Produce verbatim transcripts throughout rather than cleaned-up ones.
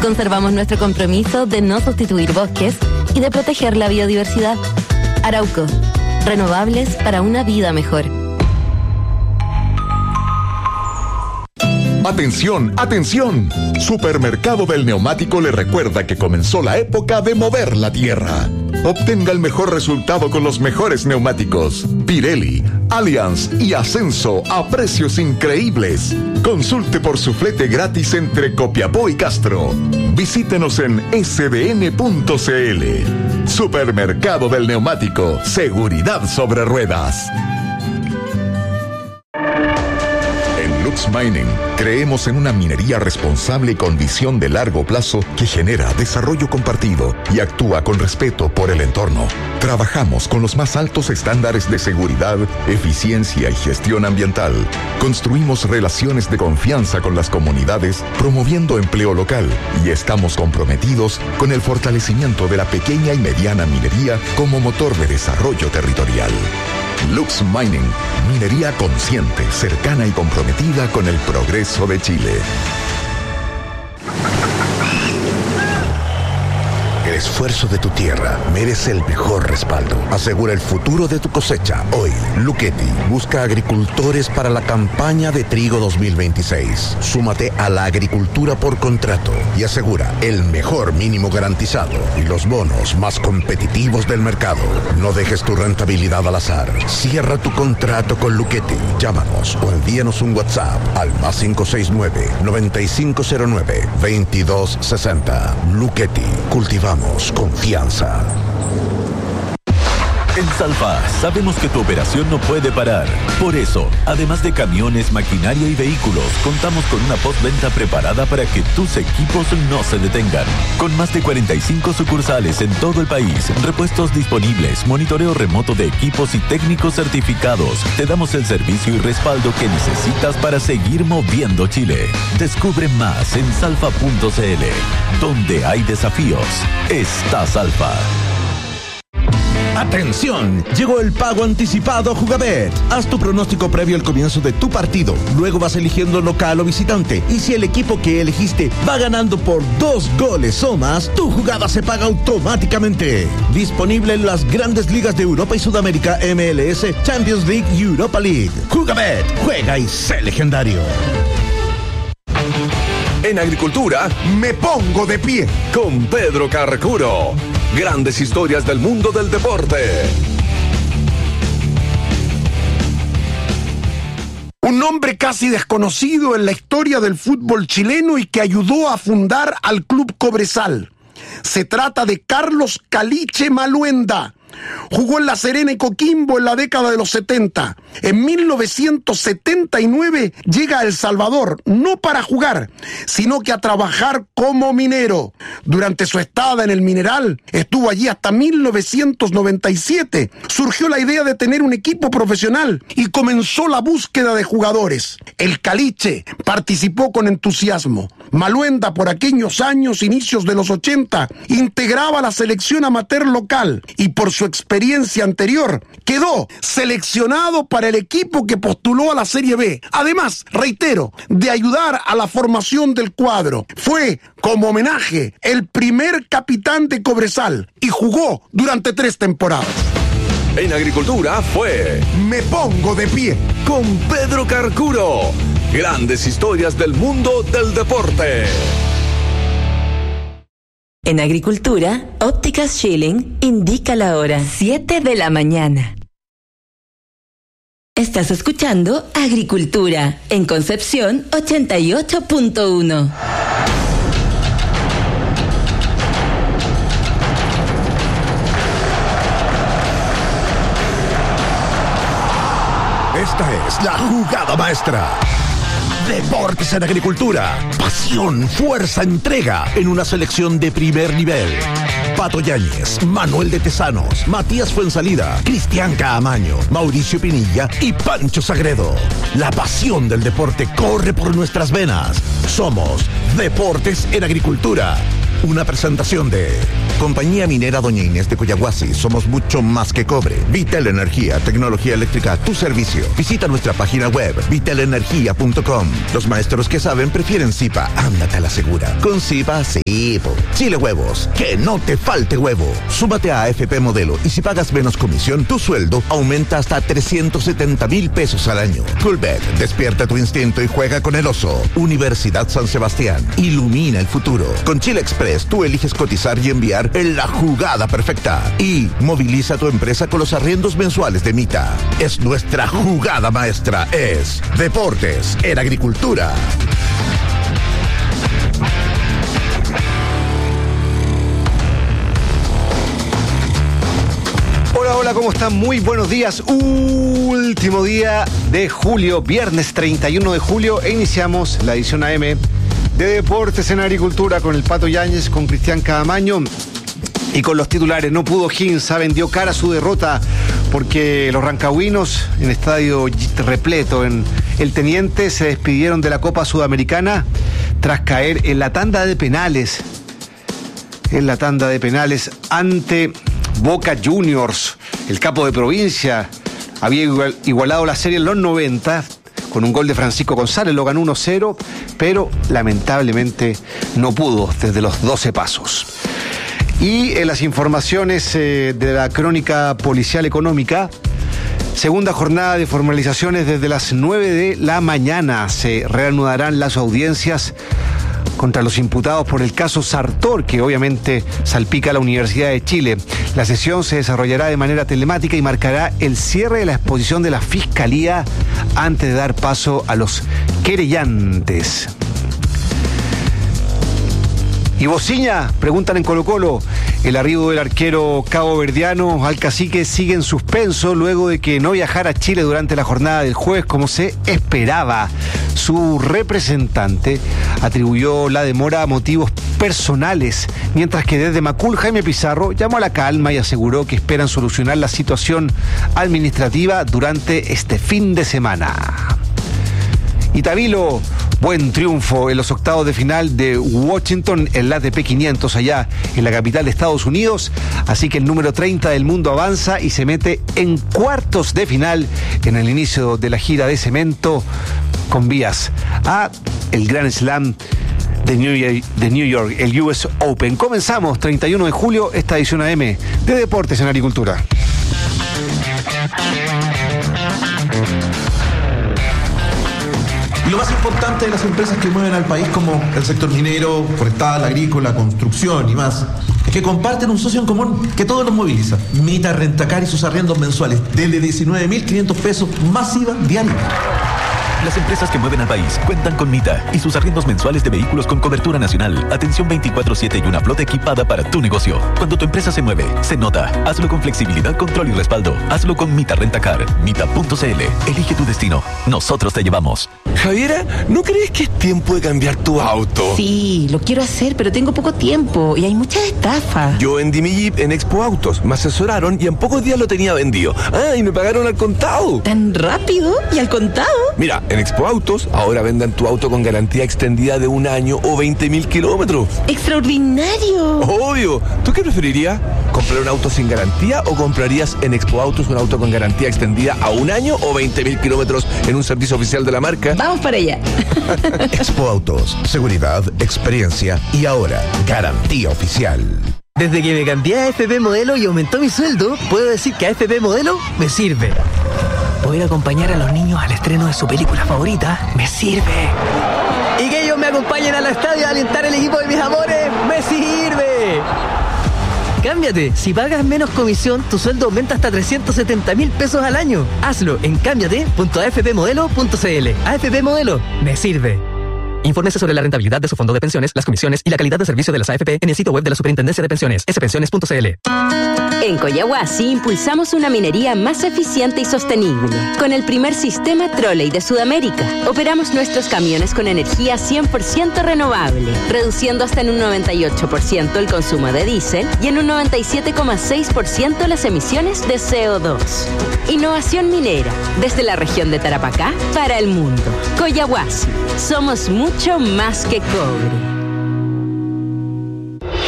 Conservamos nuestro compromiso de no sustituir bosques y de proteger la biodiversidad. Arauco, renovables para una vida mejor. ¡Atención, atención! Supermercado del Neumático le recuerda que comenzó la época de mover la tierra. Obtenga el mejor resultado con los mejores neumáticos. Pirelli, Allianz y Ascenso a precios increíbles. Consulte por su flete gratis entre Copiapó y Castro. Visítenos en s b n punto c l. Supermercado del Neumático. Seguridad sobre ruedas. Lux Mining, creemos en una minería responsable y con visión de largo plazo que genera desarrollo compartido y actúa con respeto por el entorno. Trabajamos con los más altos estándares de seguridad, eficiencia y gestión ambiental. Construimos relaciones de confianza con las comunidades, promoviendo empleo local, y estamos comprometidos con el fortalecimiento de la pequeña y mediana minería como motor de desarrollo territorial. Lux Mining, minería consciente, cercana y comprometida con el progreso de Chile. El esfuerzo de tu tierra merece el mejor respaldo. Asegura el futuro de tu cosecha. Hoy, Luchetti busca agricultores para la campaña de trigo dos mil veintiséis. Súmate a la agricultura por contrato y asegura el mejor mínimo garantizado y los bonos más competitivos del mercado. No dejes tu rentabilidad al azar. Cierra tu contrato con Luchetti. Llámanos o envíanos un WhatsApp al más cinco seis nueve, nueve cinco cero nueve, veintidós sesenta. Luchetti. Cultivamos confianza. En Salfa sabemos que tu operación no puede parar. Por eso, además de camiones, maquinaria y vehículos, contamos con una postventa preparada para que tus equipos no se detengan. Con más de cuarenta y cinco sucursales en todo el país, repuestos disponibles, monitoreo remoto de equipos y técnicos certificados, te damos el servicio y respaldo que necesitas para seguir moviendo Chile. Descubre más en salfa punto c l. Donde hay desafíos, está Salfa. ¡Atención! Llegó el pago anticipado a Jugabet. Haz tu pronóstico previo al comienzo de tu partido. Luego vas eligiendo local o visitante. Y si el equipo que elegiste va ganando por dos goles o más, tu jugada se paga automáticamente. Disponible en las grandes ligas de Europa y Sudamérica, M L S, Champions League y Europa League. Jugabet, juega y sé legendario. En agricultura, me pongo de pie con Pedro Carcuro. Grandes historias del mundo del deporte. Un nombre casi desconocido en la historia del fútbol chileno y que ayudó a fundar al Club Cobresal. Se trata de Carlos Caliche Maluenda. Jugó en La Serena y Coquimbo en la década de los setenta. En mil novecientos setenta y nueve llega a El Salvador, no para jugar, sino que a trabajar como minero. Durante su estada en el mineral, estuvo allí hasta mil novecientos noventa y siete. Surgió la idea de tener un equipo profesional y comenzó la búsqueda de jugadores. El Caliche participó con entusiasmo. Maluenda, por aquellos años, inicios de los ochenta, integraba la selección amateur local y por su experiencia anterior quedó seleccionado para el equipo que postuló a la Serie B. Además, reitero, de ayudar a la formación del cuadro. Fue, como homenaje, el primer capitán de Cobresal y jugó durante tres temporadas. En agricultura fue Me Pongo de Pie con Pedro Carcuro. Grandes historias del mundo del deporte. En agricultura, Ópticas Schilling indica la hora siete de la mañana. Estás escuchando Agricultura en Concepción ochenta y ocho punto uno. Esta es la jugada maestra. Deportes en agricultura. Pasión, fuerza, entrega en una selección de primer nivel. Pato Yáñez, Manuel de Tesanos, Matías Fuensalida, Cristian Caamaño, Mauricio Pinilla y Pancho Sagredo. La pasión del deporte corre por nuestras venas. Somos Deportes en Agricultura. Una presentación de Compañía Minera Doña Inés de Coyahuasi. Somos mucho más que cobre. Vitel Energía, tecnología eléctrica a tu servicio. Visita nuestra página web vitel energía punto com. Los maestros que saben prefieren Zipa. Ándate a la segura. Con Zipa, sí. po. Chile Huevos. Que no te falte huevo. Súmate a A F P Modelo y si pagas menos comisión, tu sueldo aumenta hasta trescientos setenta mil pesos al año. Coolbet. Despierta tu instinto y juega con el oso. Universidad San Sebastián. Ilumina el futuro. Con Chile Express, tú eliges cotizar y enviar en la jugada perfecta. Y moviliza tu empresa con los arriendos mensuales de Mita. Es nuestra jugada maestra. Es Deportes en Agricultura. Hola, hola, ¿cómo están? Muy buenos días. Último día de julio, viernes treinta y uno de julio, e iniciamos la edición A M de Deportes en Agricultura con el Pato Yáñez, con Cristian Cadamaño y con los titulares. No pudo Ginza, vendió cara a su derrota porque los rancagüinos, en estadio repleto en El Teniente, se despidieron de la Copa Sudamericana tras caer en la tanda de penales. En la tanda de penales ante Boca Juniors. El capo de provincia había igual, igualado la serie en los noventa con un gol de Francisco González, lo ganó uno cero, pero lamentablemente no pudo desde los doce pasos. Y en las informaciones eh, de la crónica policial económica, segunda jornada de formalizaciones desde las nueve de la mañana. Se reanudarán las audiencias contra los imputados por el caso Sartor, que obviamente salpica a la Universidad de Chile. La sesión se desarrollará de manera telemática y marcará el cierre de la exposición de la Fiscalía antes de dar paso a los querellantes. Y Bociña, preguntan en Colo Colo, el arribo del arquero caboverdiano al Cacique sigue en suspenso luego de que no viajara a Chile durante la jornada del jueves como se esperaba. Su representante atribuyó la demora a motivos personales, mientras que desde Macul, Jaime Pizarro llamó a la calma y aseguró que esperan solucionar la situación administrativa durante este fin de semana. Y Tabilo, buen triunfo en los octavos de final de Washington en la A T P quinientos allá en la capital de Estados Unidos, así que el número treinta del mundo avanza y se mete en cuartos de final en el inicio de la gira de cemento con vías a el Grand Slam de New York, de New York, el U S Open. Comenzamos treinta y uno de julio esta edición A M de Deportes en Agricultura. Lo más importante de las empresas que mueven al país, como el sector minero, forestal, agrícola, construcción y más, es que comparten un socio en común que todos los moviliza. Mita Rentacar y sus arriendos mensuales desde diecinueve mil quinientos pesos más I V A diario. Las empresas que mueven al país cuentan con Mita y sus arriendos mensuales de vehículos con cobertura nacional, atención veinticuatro siete y una flota equipada para tu negocio. Cuando tu empresa se mueve, se nota. Hazlo con flexibilidad, control y respaldo. Hazlo con Mita Rentacar. Mita punto c l. Elige tu destino. Nosotros te llevamos. Javiera, ¿no crees que es tiempo de cambiar tu auto? Sí, lo quiero hacer, pero tengo poco tiempo y hay muchas estafas. Yo vendí mi Jeep en Expo Autos, me asesoraron y en pocos días lo tenía vendido. Ah, y me pagaron al contado. ¿Tan rápido? ¿Y al contado? Mira, en Expo Autos ahora vendan tu auto con garantía extendida de un año o veinte mil kilómetros. ¡Extraordinario! Obvio. ¿Tú qué preferirías? ¿Comprar un auto sin garantía o comprarías en Expo Autos un auto con garantía extendida a un año o veinte mil kilómetros en un servicio oficial de la marca? Vamos para allá. Expo Autos, seguridad, experiencia y ahora garantía oficial. Desde que me cambié a A F P Modelo y aumentó mi sueldo, puedo decir que A F P Modelo me sirve. Poder acompañar a los niños al estreno de su película favorita me sirve. Y que ellos me acompañen al estadio a alentar el equipo de mis amores me sirve. Cámbiate. Si pagas menos comisión, tu sueldo aumenta hasta trescientos setenta mil pesos al año. Hazlo en cámbiate punto a f p modelo punto c l. A F P Modelo me sirve. Infórmese sobre la rentabilidad de su fondo de pensiones, las comisiones y la calidad de servicio de las A F P en el sitio web de la Superintendencia de Pensiones, s pensiones punto c l. En Coyahuasi impulsamos una minería más eficiente y sostenible. Con el primer sistema Trolley de Sudamérica, operamos nuestros camiones con energía cien por ciento renovable, reduciendo hasta en un noventa y ocho por ciento el consumo de diésel y en un noventa y siete coma seis por ciento las emisiones de C O dos. Innovación minera, desde la región de Tarapacá para el mundo. Coyahuasi, somos mucho más que cobre.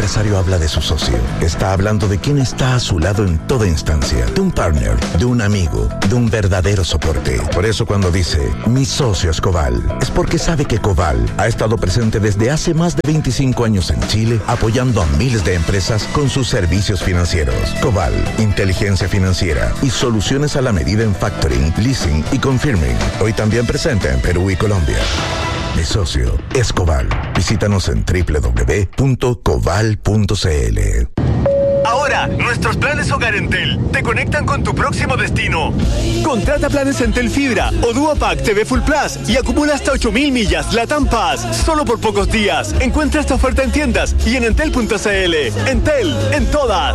empresario habla de su socio, está hablando de quien está a su lado en toda instancia, de un partner, de un amigo, de un verdadero soporte. Por eso cuando dice, mi socio es Coval, es porque sabe que Coval ha estado presente desde hace más de veinticinco años en Chile, apoyando a miles de empresas con sus servicios financieros. Coval, inteligencia financiera y soluciones a la medida en factoring, leasing y confirming. Hoy también presente en Perú y Colombia. Mi socio es Coval. Visítanos en doble u doble u doble u punto coval punto c l. Ahora, nuestros planes Hogar Entel te conectan con tu próximo destino. Contrata planes Entel Fibra o Duopack T V Full Plus y acumula hasta ocho mil millas LATAM Pass solo por pocos días. Encuentra esta oferta en tiendas y en entel punto c l. Entel, en todas.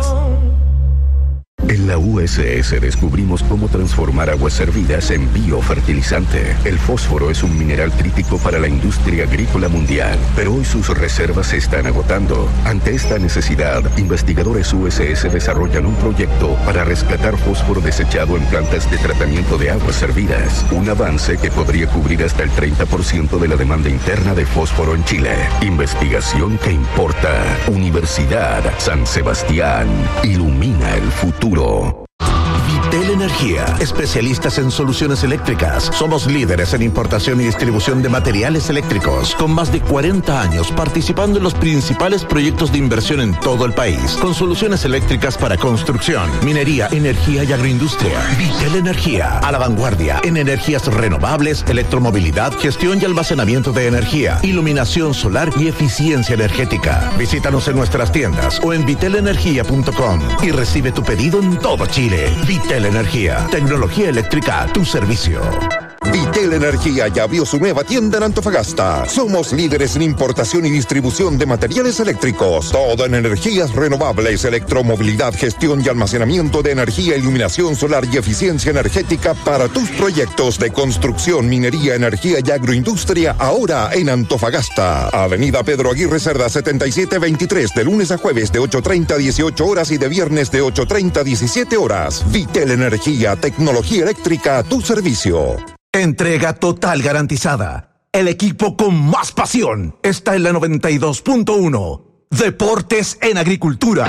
En la U S S descubrimos cómo transformar aguas hervidas en biofertilizante. El fósforo es un mineral crítico para la industria agrícola mundial, pero hoy sus reservas se están agotando. Ante esta necesidad, investigadores U S S desarrollan un proyecto para rescatar fósforo desechado en plantas de tratamiento de aguas hervidas. Un avance que podría cubrir hasta el treinta por ciento de la demanda interna de fósforo en Chile. Investigación que importa. Universidad San Sebastián. Ilumina el futuro. Vitel Energía, especialistas en soluciones eléctricas. Somos líderes en importación y distribución de materiales eléctricos, con más de cuarenta años participando en los principales proyectos de inversión en todo el país, con soluciones eléctricas para construcción, minería, energía y agroindustria. Vitel Energía, a la vanguardia en energías renovables, electromovilidad, gestión y almacenamiento de energía, iluminación solar y eficiencia energética. Visítanos en nuestras tiendas o en vitel energía punto com y recibe tu pedido en todo Chile. Vitel Energía, tecnología eléctrica a tu servicio. Vitel Energía ya abrió su nueva tienda en Antofagasta. Somos líderes en importación y distribución de materiales eléctricos. Todo en energías renovables, electromovilidad, gestión y almacenamiento de energía, iluminación solar y eficiencia energética para tus proyectos de construcción, minería, energía y agroindustria, ahora en Antofagasta. Avenida Pedro Aguirre Cerda setenta y siete veintitrés, de lunes a jueves de ocho treinta a dieciocho horas y de viernes de ocho treinta a diecisiete horas. Vitel Energía, tecnología eléctrica a tu servicio. Entrega total garantizada. El equipo con más pasión está en la noventa y dos punto uno. Deportes en Agricultura.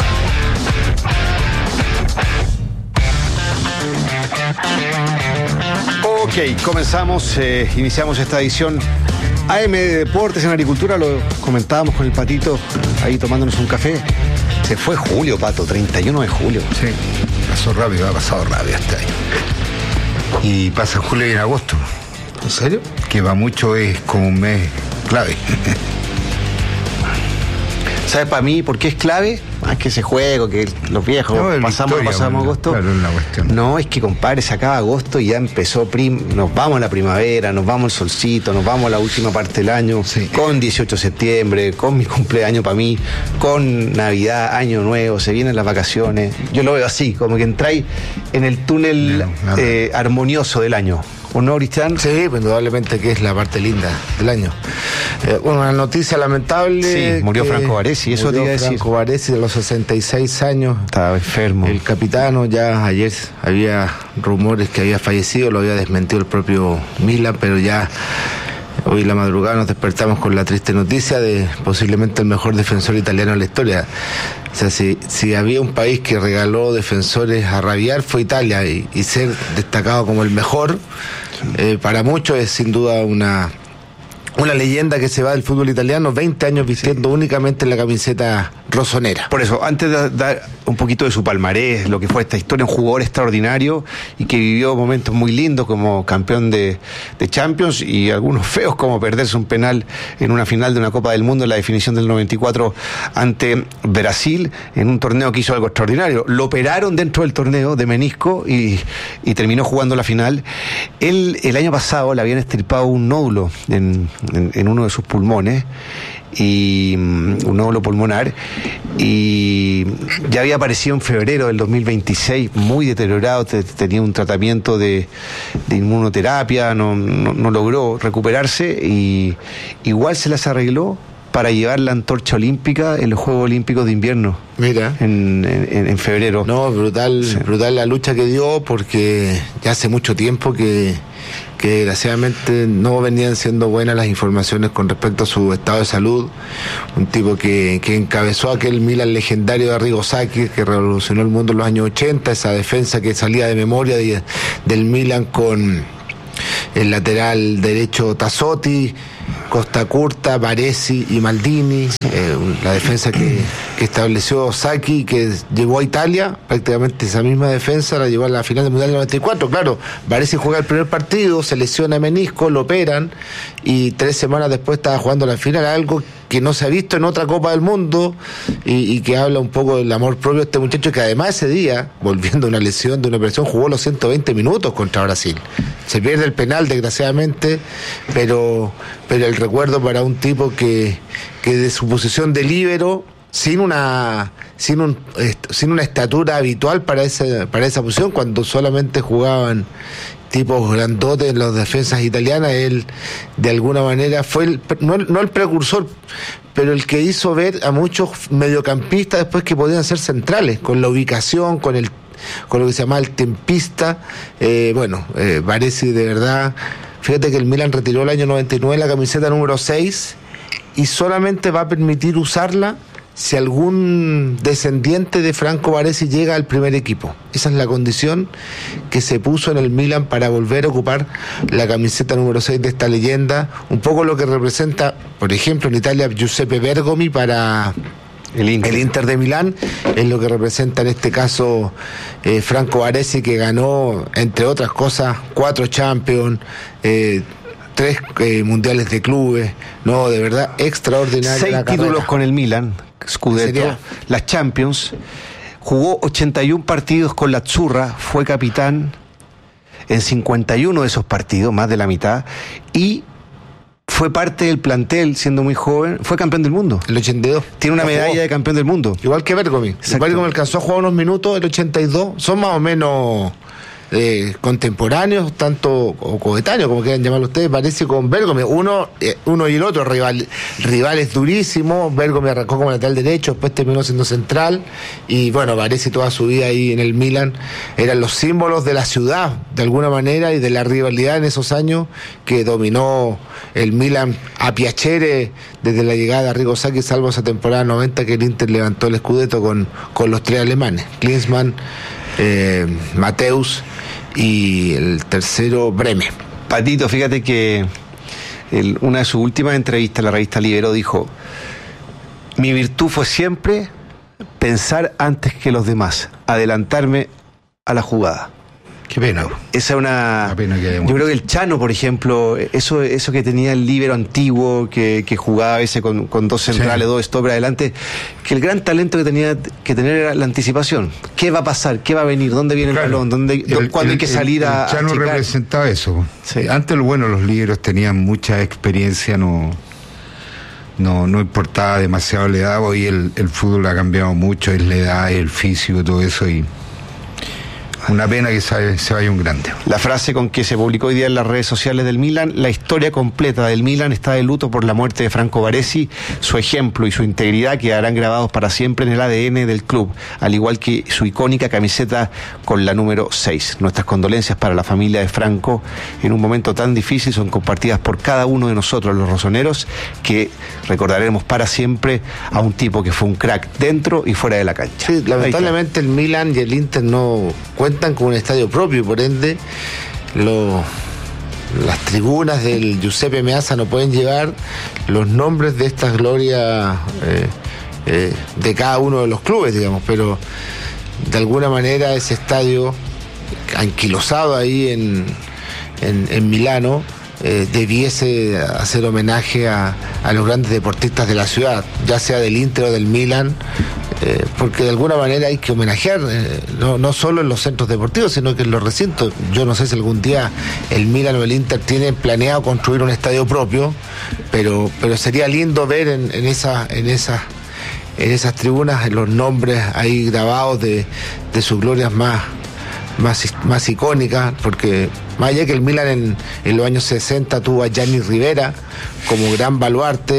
Ok, comenzamos, eh, iniciamos esta edición A M de Deportes en Agricultura. Lo comentábamos con el Patito ahí tomándonos un café. Se fue julio, Pato, treinta y uno de julio. Sí, pasó rápido, ha pasado rápido este año. Y pasa en julio y en agosto. ¿En serio? Que va mucho, es como un mes clave. ¿Sabes para mí por qué es clave? Más que ese juego, que los viejos no, pasamos, historia, pasamos bueno, agosto. Claro, es la cuestión. No, es que compadre, se acaba agosto y ya empezó prim, nos vamos a la primavera, nos vamos al solcito, nos vamos a la última parte del año, sí. Con dieciocho de septiembre, con mi cumpleaños para mí, con Navidad, Año Nuevo, se vienen las vacaciones. Yo lo veo así, como que entráis en el túnel no, no, no. Eh, armonioso del año. ¿O no, Cristian? Sí, pues indudablemente que es la parte linda del año. Eh, bueno, una noticia lamentable. Sí, murió Franco Baresi, eso te iba a decir. Franco Baresi, de los sesenta y seis años. Estaba enfermo. El capitano, ya ayer había rumores que había fallecido, lo había desmentido el propio Milan, pero ya hoy la madrugada nos despertamos con la triste noticia de posiblemente el mejor defensor italiano de la historia. O sea, si, si había un país que regaló defensores a rabiar fue Italia, y, y ser destacado como el mejor, eh, para muchos es sin duda una, una leyenda que se va del fútbol italiano, veinte años vistiendo sí. únicamente la camiseta rosonera. Por eso, antes de dar un poquito de su palmarés, lo que fue esta historia, un jugador extraordinario y que vivió momentos muy lindos como campeón de, de Champions y algunos feos como perderse un penal en una final de una Copa del Mundo en la definición del noventa y cuatro ante Brasil, en un torneo que hizo algo extraordinario. Lo operaron dentro del torneo de menisco y, y terminó jugando la final. Él, el año pasado le habían extirpado un nódulo en, en, en uno de sus pulmones, y un nódulo pulmonar, y ya había aparecido en febrero del dos mil veintiséis muy deteriorado, te, tenía un tratamiento de, de inmunoterapia, no, no, no logró recuperarse y igual se las arregló para llevar la antorcha olímpica en los Juegos Olímpicos de Invierno. Mira. En, en, en febrero. No, brutal, sí. brutal la lucha que dio, porque ya hace mucho tiempo que, que desgraciadamente no venían siendo buenas las informaciones con respecto a su estado de salud. Un tipo que, que encabezó aquel Milan legendario de Arrigo Sacchi, que revolucionó el mundo en los años ochenta, esa defensa que salía de memoria de, del Milan con el lateral derecho Tassotti, Costa Curta, Baresi y Maldini, eh, la defensa que, que estableció Sacchi, que llevó a Italia, prácticamente esa misma defensa la llevó a la final del Mundial del noventa y cuatro. Claro, Baresi juega el primer partido, se lesiona menisco, lo operan y tres semanas después estaba jugando la final, algo que no se ha visto en otra Copa del Mundo y, y que habla un poco del amor propio de este muchacho, que además ese día, volviendo a una lesión de una operación, jugó los ciento veinte minutos contra Brasil. Se pierde el penal, desgraciadamente, pero, pero el recuerdo para un tipo que, que de su posición de líbero, sin una sin un sin una estatura habitual para esa para esa posición, cuando solamente jugaban tipos grandotes en las defensas italianas, él de alguna manera fue el, no, no el precursor, pero el que hizo ver a muchos mediocampistas después que podían ser centrales, con la ubicación, con el con lo que se llama el tempista. eh, bueno, eh, Baresi de verdad, fíjate que el Milan retiró el año noventa y nueve la camiseta número seis y solamente va a permitir usarla si algún descendiente de Franco Baresi llega al primer equipo. Esa es la condición que se puso en el Milan para volver a ocupar la camiseta número seis de esta leyenda. Un poco lo que representa, por ejemplo, en Italia, Giuseppe Bergomi para el Inter, el Inter de Milán, es lo que representa en este caso eh, Franco Baresi, que ganó, entre otras cosas, cuatro Champions, eh, tres eh, mundiales de clubes. No, de verdad, extraordinario. Seis títulos con el Milan, Scudetto, las Champions, jugó ochenta y uno partidos con la Azzurra, fue capitán en cincuenta y uno de esos partidos, más de la mitad, y fue parte del plantel siendo muy joven, fue campeón del mundo. El ochenta y dos. Tiene una medalla jugó de campeón del mundo. Igual que Bergomi. Bergomi alcanzó a jugar unos minutos el ochenta y dos, son más o menos Eh, contemporáneos, tanto o coetáneos, como quieran llamarlo ustedes, parece con Bergomi, uno, eh, uno y el otro, rival, rivales durísimos. Bergomi arrancó como lateral derecho, después terminó siendo central, y bueno, parece toda su vida ahí en el Milan, eran los símbolos de la ciudad, de alguna manera, y de la rivalidad en esos años que dominó el Milan a piacere desde la llegada de Arrigo Sacchi, salvo esa temporada noventa que el Inter levantó el Scudetto con, con los tres alemanes, Klinsmann, eh, Mateus y el tercero Breme. Patito, fíjate que el, una de sus últimas entrevistas en la revista Libero dijo: mi virtud fue siempre pensar antes que los demás, adelantarme a la jugada. Qué pena. Esa es una... pena que yo creo que el Chano, por ejemplo, eso eso que tenía el líbero antiguo, que, que jugaba a veces con, con dos centrales, sí, dos stoppers adelante, que el gran talento que tenía que tener era la anticipación. ¿Qué va a pasar? ¿Qué va a venir? ¿Dónde viene claro, el balón? ¿Dónde, el, ¿Cuándo el, hay que salir el, a El Chano a representaba eso. Sí. Antes, bueno, los líderos tenían mucha experiencia, no... No, no importaba demasiado la edad. Hoy el, el fútbol ha cambiado mucho, es la edad, el físico, todo eso, y una pena que se, se vaya un grande. La frase con que se publicó hoy día en las redes sociales del Milan: la historia completa del Milan está de luto por la muerte de Franco Baresi. Su ejemplo y su integridad quedarán grabados para siempre en el A D N del club, al igual que su icónica camiseta con la número seis. Nuestras condolencias para la familia de Franco en un momento tan difícil son compartidas por cada uno de nosotros, los rosoneros, que recordaremos para siempre a un tipo que fue un crack dentro y fuera de la cancha. Sí, lamentablemente el Milan y el Inter no cuentan con un estadio propio, y por ende lo, las tribunas del Giuseppe Meazza no pueden llevar los nombres de estas glorias eh, eh, de cada uno de los clubes, digamos, pero de alguna manera ese estadio anquilosado ahí en, en, en Milano eh, debiese hacer homenaje a, a los grandes deportistas de la ciudad, ya sea del Inter o del Milan. Eh, porque de alguna manera hay que homenajear, eh, no, no solo en los centros deportivos, sino que en los recintos. Yo no sé si algún día el Milan o el Inter tienen planeado construir un estadio propio, pero pero sería lindo ver en, en, esa, en, esa, en esas tribunas los nombres ahí grabados de, de sus glorias más, más, más icónicas, porque más allá que el Milan en, en los años sesenta tuvo a Gianni Rivera como gran baluarte,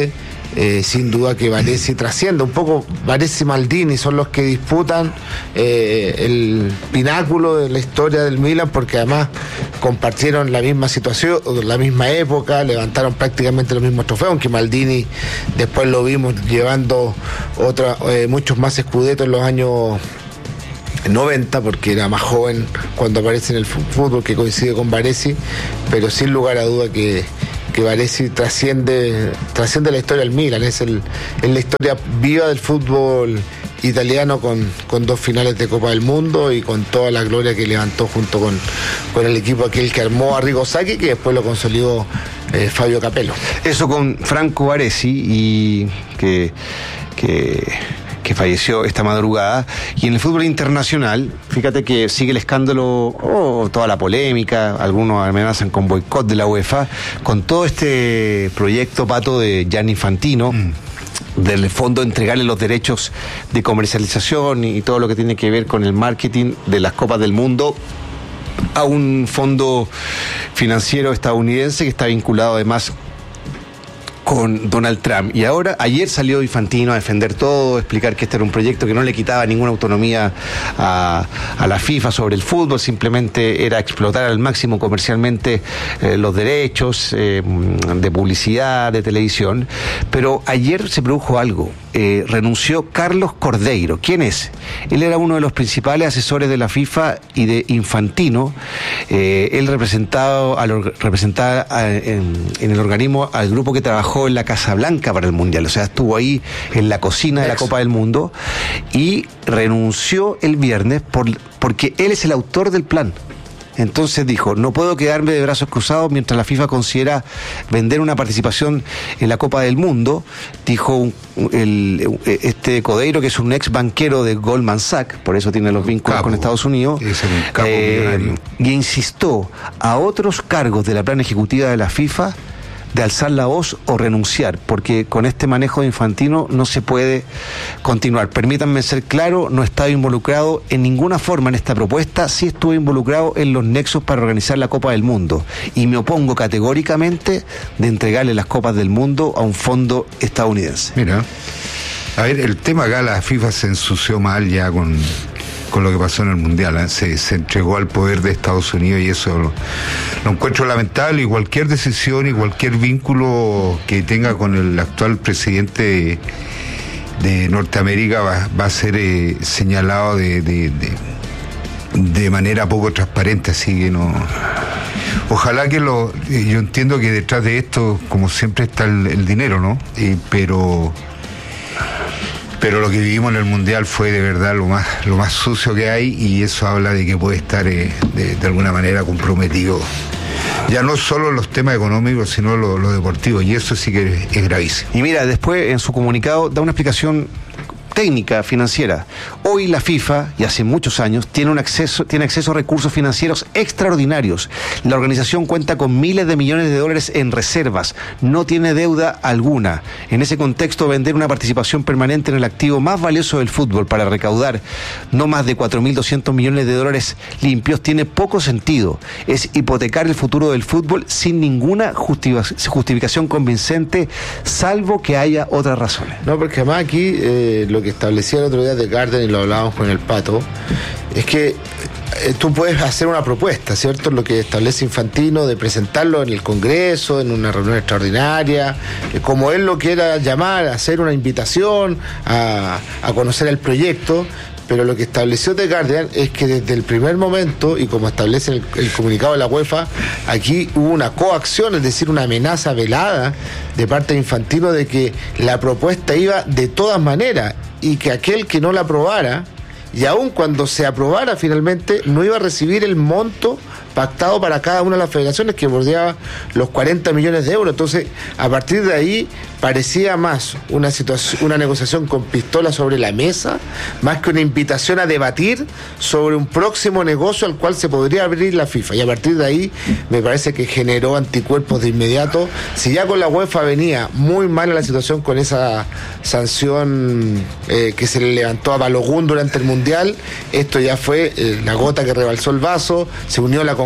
eh, sin duda que Varese trasciende. Un poco Varese y Maldini son los que disputan eh, el pináculo de la historia del Milan, porque además compartieron la misma situación, la misma época, levantaron prácticamente los mismos trofeos, aunque Maldini después lo vimos llevando otra, eh, muchos más escudetos en los años noventa, porque era más joven cuando aparece en el fútbol, que coincide con Varese, pero sin lugar a duda que, que Varese trasciende, trasciende la historia del Milan, es, el, es la historia viva del fútbol italiano, con, con dos finales de Copa del Mundo y con toda la gloria que levantó junto con, con el equipo aquel que armó Arrigo Sacchi, que después lo consolidó eh, Fabio Capello. Eso con Franco Baresi, y que... que... que falleció esta madrugada. Y en el fútbol internacional, fíjate que sigue el escándalo, oh, toda la polémica, algunos amenazan con boicot de la UEFA, con todo este proyecto, Pato, de Gianni Infantino, mm. del fondo entregarle los derechos de comercialización y todo lo que tiene que ver con el marketing de las Copas del Mundo a un fondo financiero estadounidense que está vinculado además con Donald Trump. Y ahora, ayer salió Infantino a defender todo, a explicar que este era un proyecto que no le quitaba ninguna autonomía a, a la FIFA sobre el fútbol, simplemente era explotar al máximo comercialmente eh, los derechos eh, de publicidad, de televisión. Pero ayer se produjo algo. Eh, renunció Carlos Cordeiro. ¿Quién es? Él era uno de los principales asesores de la FIFA y de Infantino. Eh, él representaba, al, representaba a, en, en el organismo al grupo que trabajó en la Casa Blanca para el Mundial, o sea, estuvo ahí en la cocina de la Copa del Mundo, y renunció el viernes por, porque él es el autor del plan. Entonces dijo, no puedo quedarme de brazos cruzados mientras la FIFA considera vender una participación en la Copa del Mundo, dijo un, el, este Cordeiro, que es un ex banquero de Goldman Sachs, por eso tiene los vínculos capo, con Estados Unidos, es el capo eh, y instó a otros cargos de la plan ejecutiva de la FIFA de alzar la voz o renunciar, porque con este manejo de Infantino no se puede continuar. Permítanme ser claro, no he estado involucrado en ninguna forma en esta propuesta, sí estuve involucrado en los nexos para organizar la Copa del Mundo, y me opongo categóricamente de entregarle las Copas del Mundo a un fondo estadounidense. Mira, a ver, el tema acá, la FIFA se ensució mal ya con... con lo que pasó en el Mundial, ¿eh? se, se entregó al poder de Estados Unidos, y eso lo, lo encuentro lamentable, y cualquier decisión y cualquier vínculo que tenga con el actual presidente de, de Norteamérica va, va a ser eh, señalado de, de, de, de manera poco transparente, así que no... Ojalá que lo... Yo entiendo que detrás de esto, como siempre, está el, el dinero, ¿no? Eh, pero... Pero lo que vivimos en el Mundial fue de verdad lo más lo más sucio que hay, y eso habla de que puede estar eh, de, de alguna manera comprometido. Ya no solo los temas económicos, sino lo, lo deportivo, y eso sí que es, es gravísimo. Y mira, después en su comunicado da una explicación técnica, financiera. Hoy la FIFA, y hace muchos años, tiene un acceso, tiene acceso a recursos financieros extraordinarios. La organización cuenta con miles de millones de dólares en reservas, no tiene deuda alguna. En ese contexto, vender una participación permanente en el activo más valioso del fútbol para recaudar no más de cuatro mil doscientos millones de dólares limpios tiene poco sentido. Es hipotecar el futuro del fútbol sin ninguna justificación convincente, salvo que haya otras razones. No, porque además aquí eh, lo que establecía el otro día de Garden, y lo hablábamos con el Pato, es que eh, tú puedes hacer una propuesta, ¿cierto? Lo que establece Infantino, de presentarlo en el Congreso, en una reunión extraordinaria, eh, como él lo quiera llamar, hacer una invitación a, a conocer el proyecto. Pero lo que estableció The Guardian es que desde el primer momento, y como establece el, el comunicado de la UEFA, aquí hubo una coacción, es decir, una amenaza velada de parte de Infantino de que la propuesta iba de todas maneras, y que aquel que no la aprobara, y aun cuando se aprobara finalmente, no iba a recibir el monto pactado para cada una de las federaciones, que bordeaba los cuarenta millones de euros. Entonces, a partir de ahí, parecía más una situación, una negociación con pistola sobre la mesa, más que una invitación a debatir sobre un próximo negocio al cual se podría abrir la FIFA. Y a partir de ahí, me parece que generó anticuerpos de inmediato. Si ya con la UEFA venía muy mala la situación con esa sanción eh, que se le levantó a Balogun durante el Mundial, esto ya fue eh, la gota que rebalsó el vaso. Se unió la CONCACAF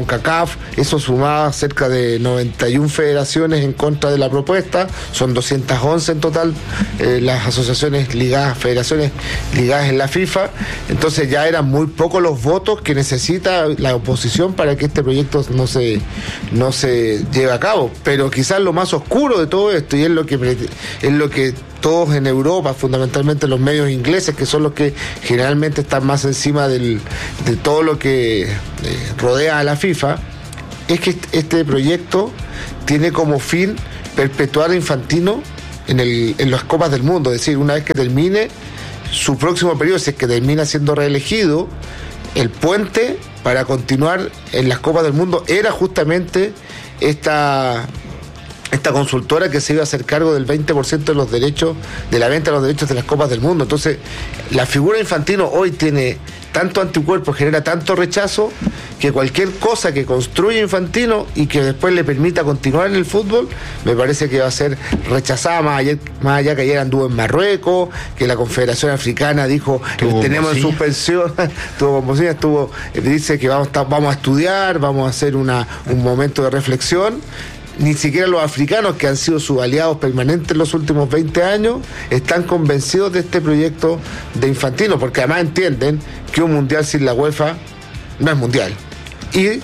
CONCACAF, eso sumaba cerca de noventa y una federaciones en contra de la propuesta, son doscientas once en total eh, las asociaciones ligadas, federaciones ligadas en la FIFA, entonces ya eran muy pocos los votos que necesita la oposición para que este proyecto no se, no se lleve a cabo, pero quizás lo más oscuro de todo esto, y es lo que, es lo que todos en Europa, fundamentalmente los medios ingleses, que son los que generalmente están más encima del, de todo lo que eh, rodea a la FIFA, es que este proyecto tiene como fin perpetuar a Infantino en, el, en las Copas del Mundo, es decir, una vez que termine su próximo periodo, si es que termina siendo reelegido, el puente para continuar en las Copas del Mundo era justamente esta... esta consultora que se iba a hacer cargo del veinte por ciento de los derechos, de la venta de los derechos de las Copas del Mundo. Entonces, la figura de Infantino hoy tiene tanto anticuerpo, genera tanto rechazo, que cualquier cosa que construya Infantino y que después le permita continuar en el fútbol, me parece que va a ser rechazada, más allá, más allá que ayer anduvo en Marruecos, que la Confederación Africana dijo, que tenemos en suspensión, tuvo convocina, estuvo, dice que vamos, vamos a estudiar, vamos a hacer una, un momento de reflexión. Ni siquiera los africanos, que han sido sus aliados permanentes en los últimos veinte años, están convencidos de este proyecto de Infantino, porque además entienden que un mundial sin la UEFA no es mundial. Y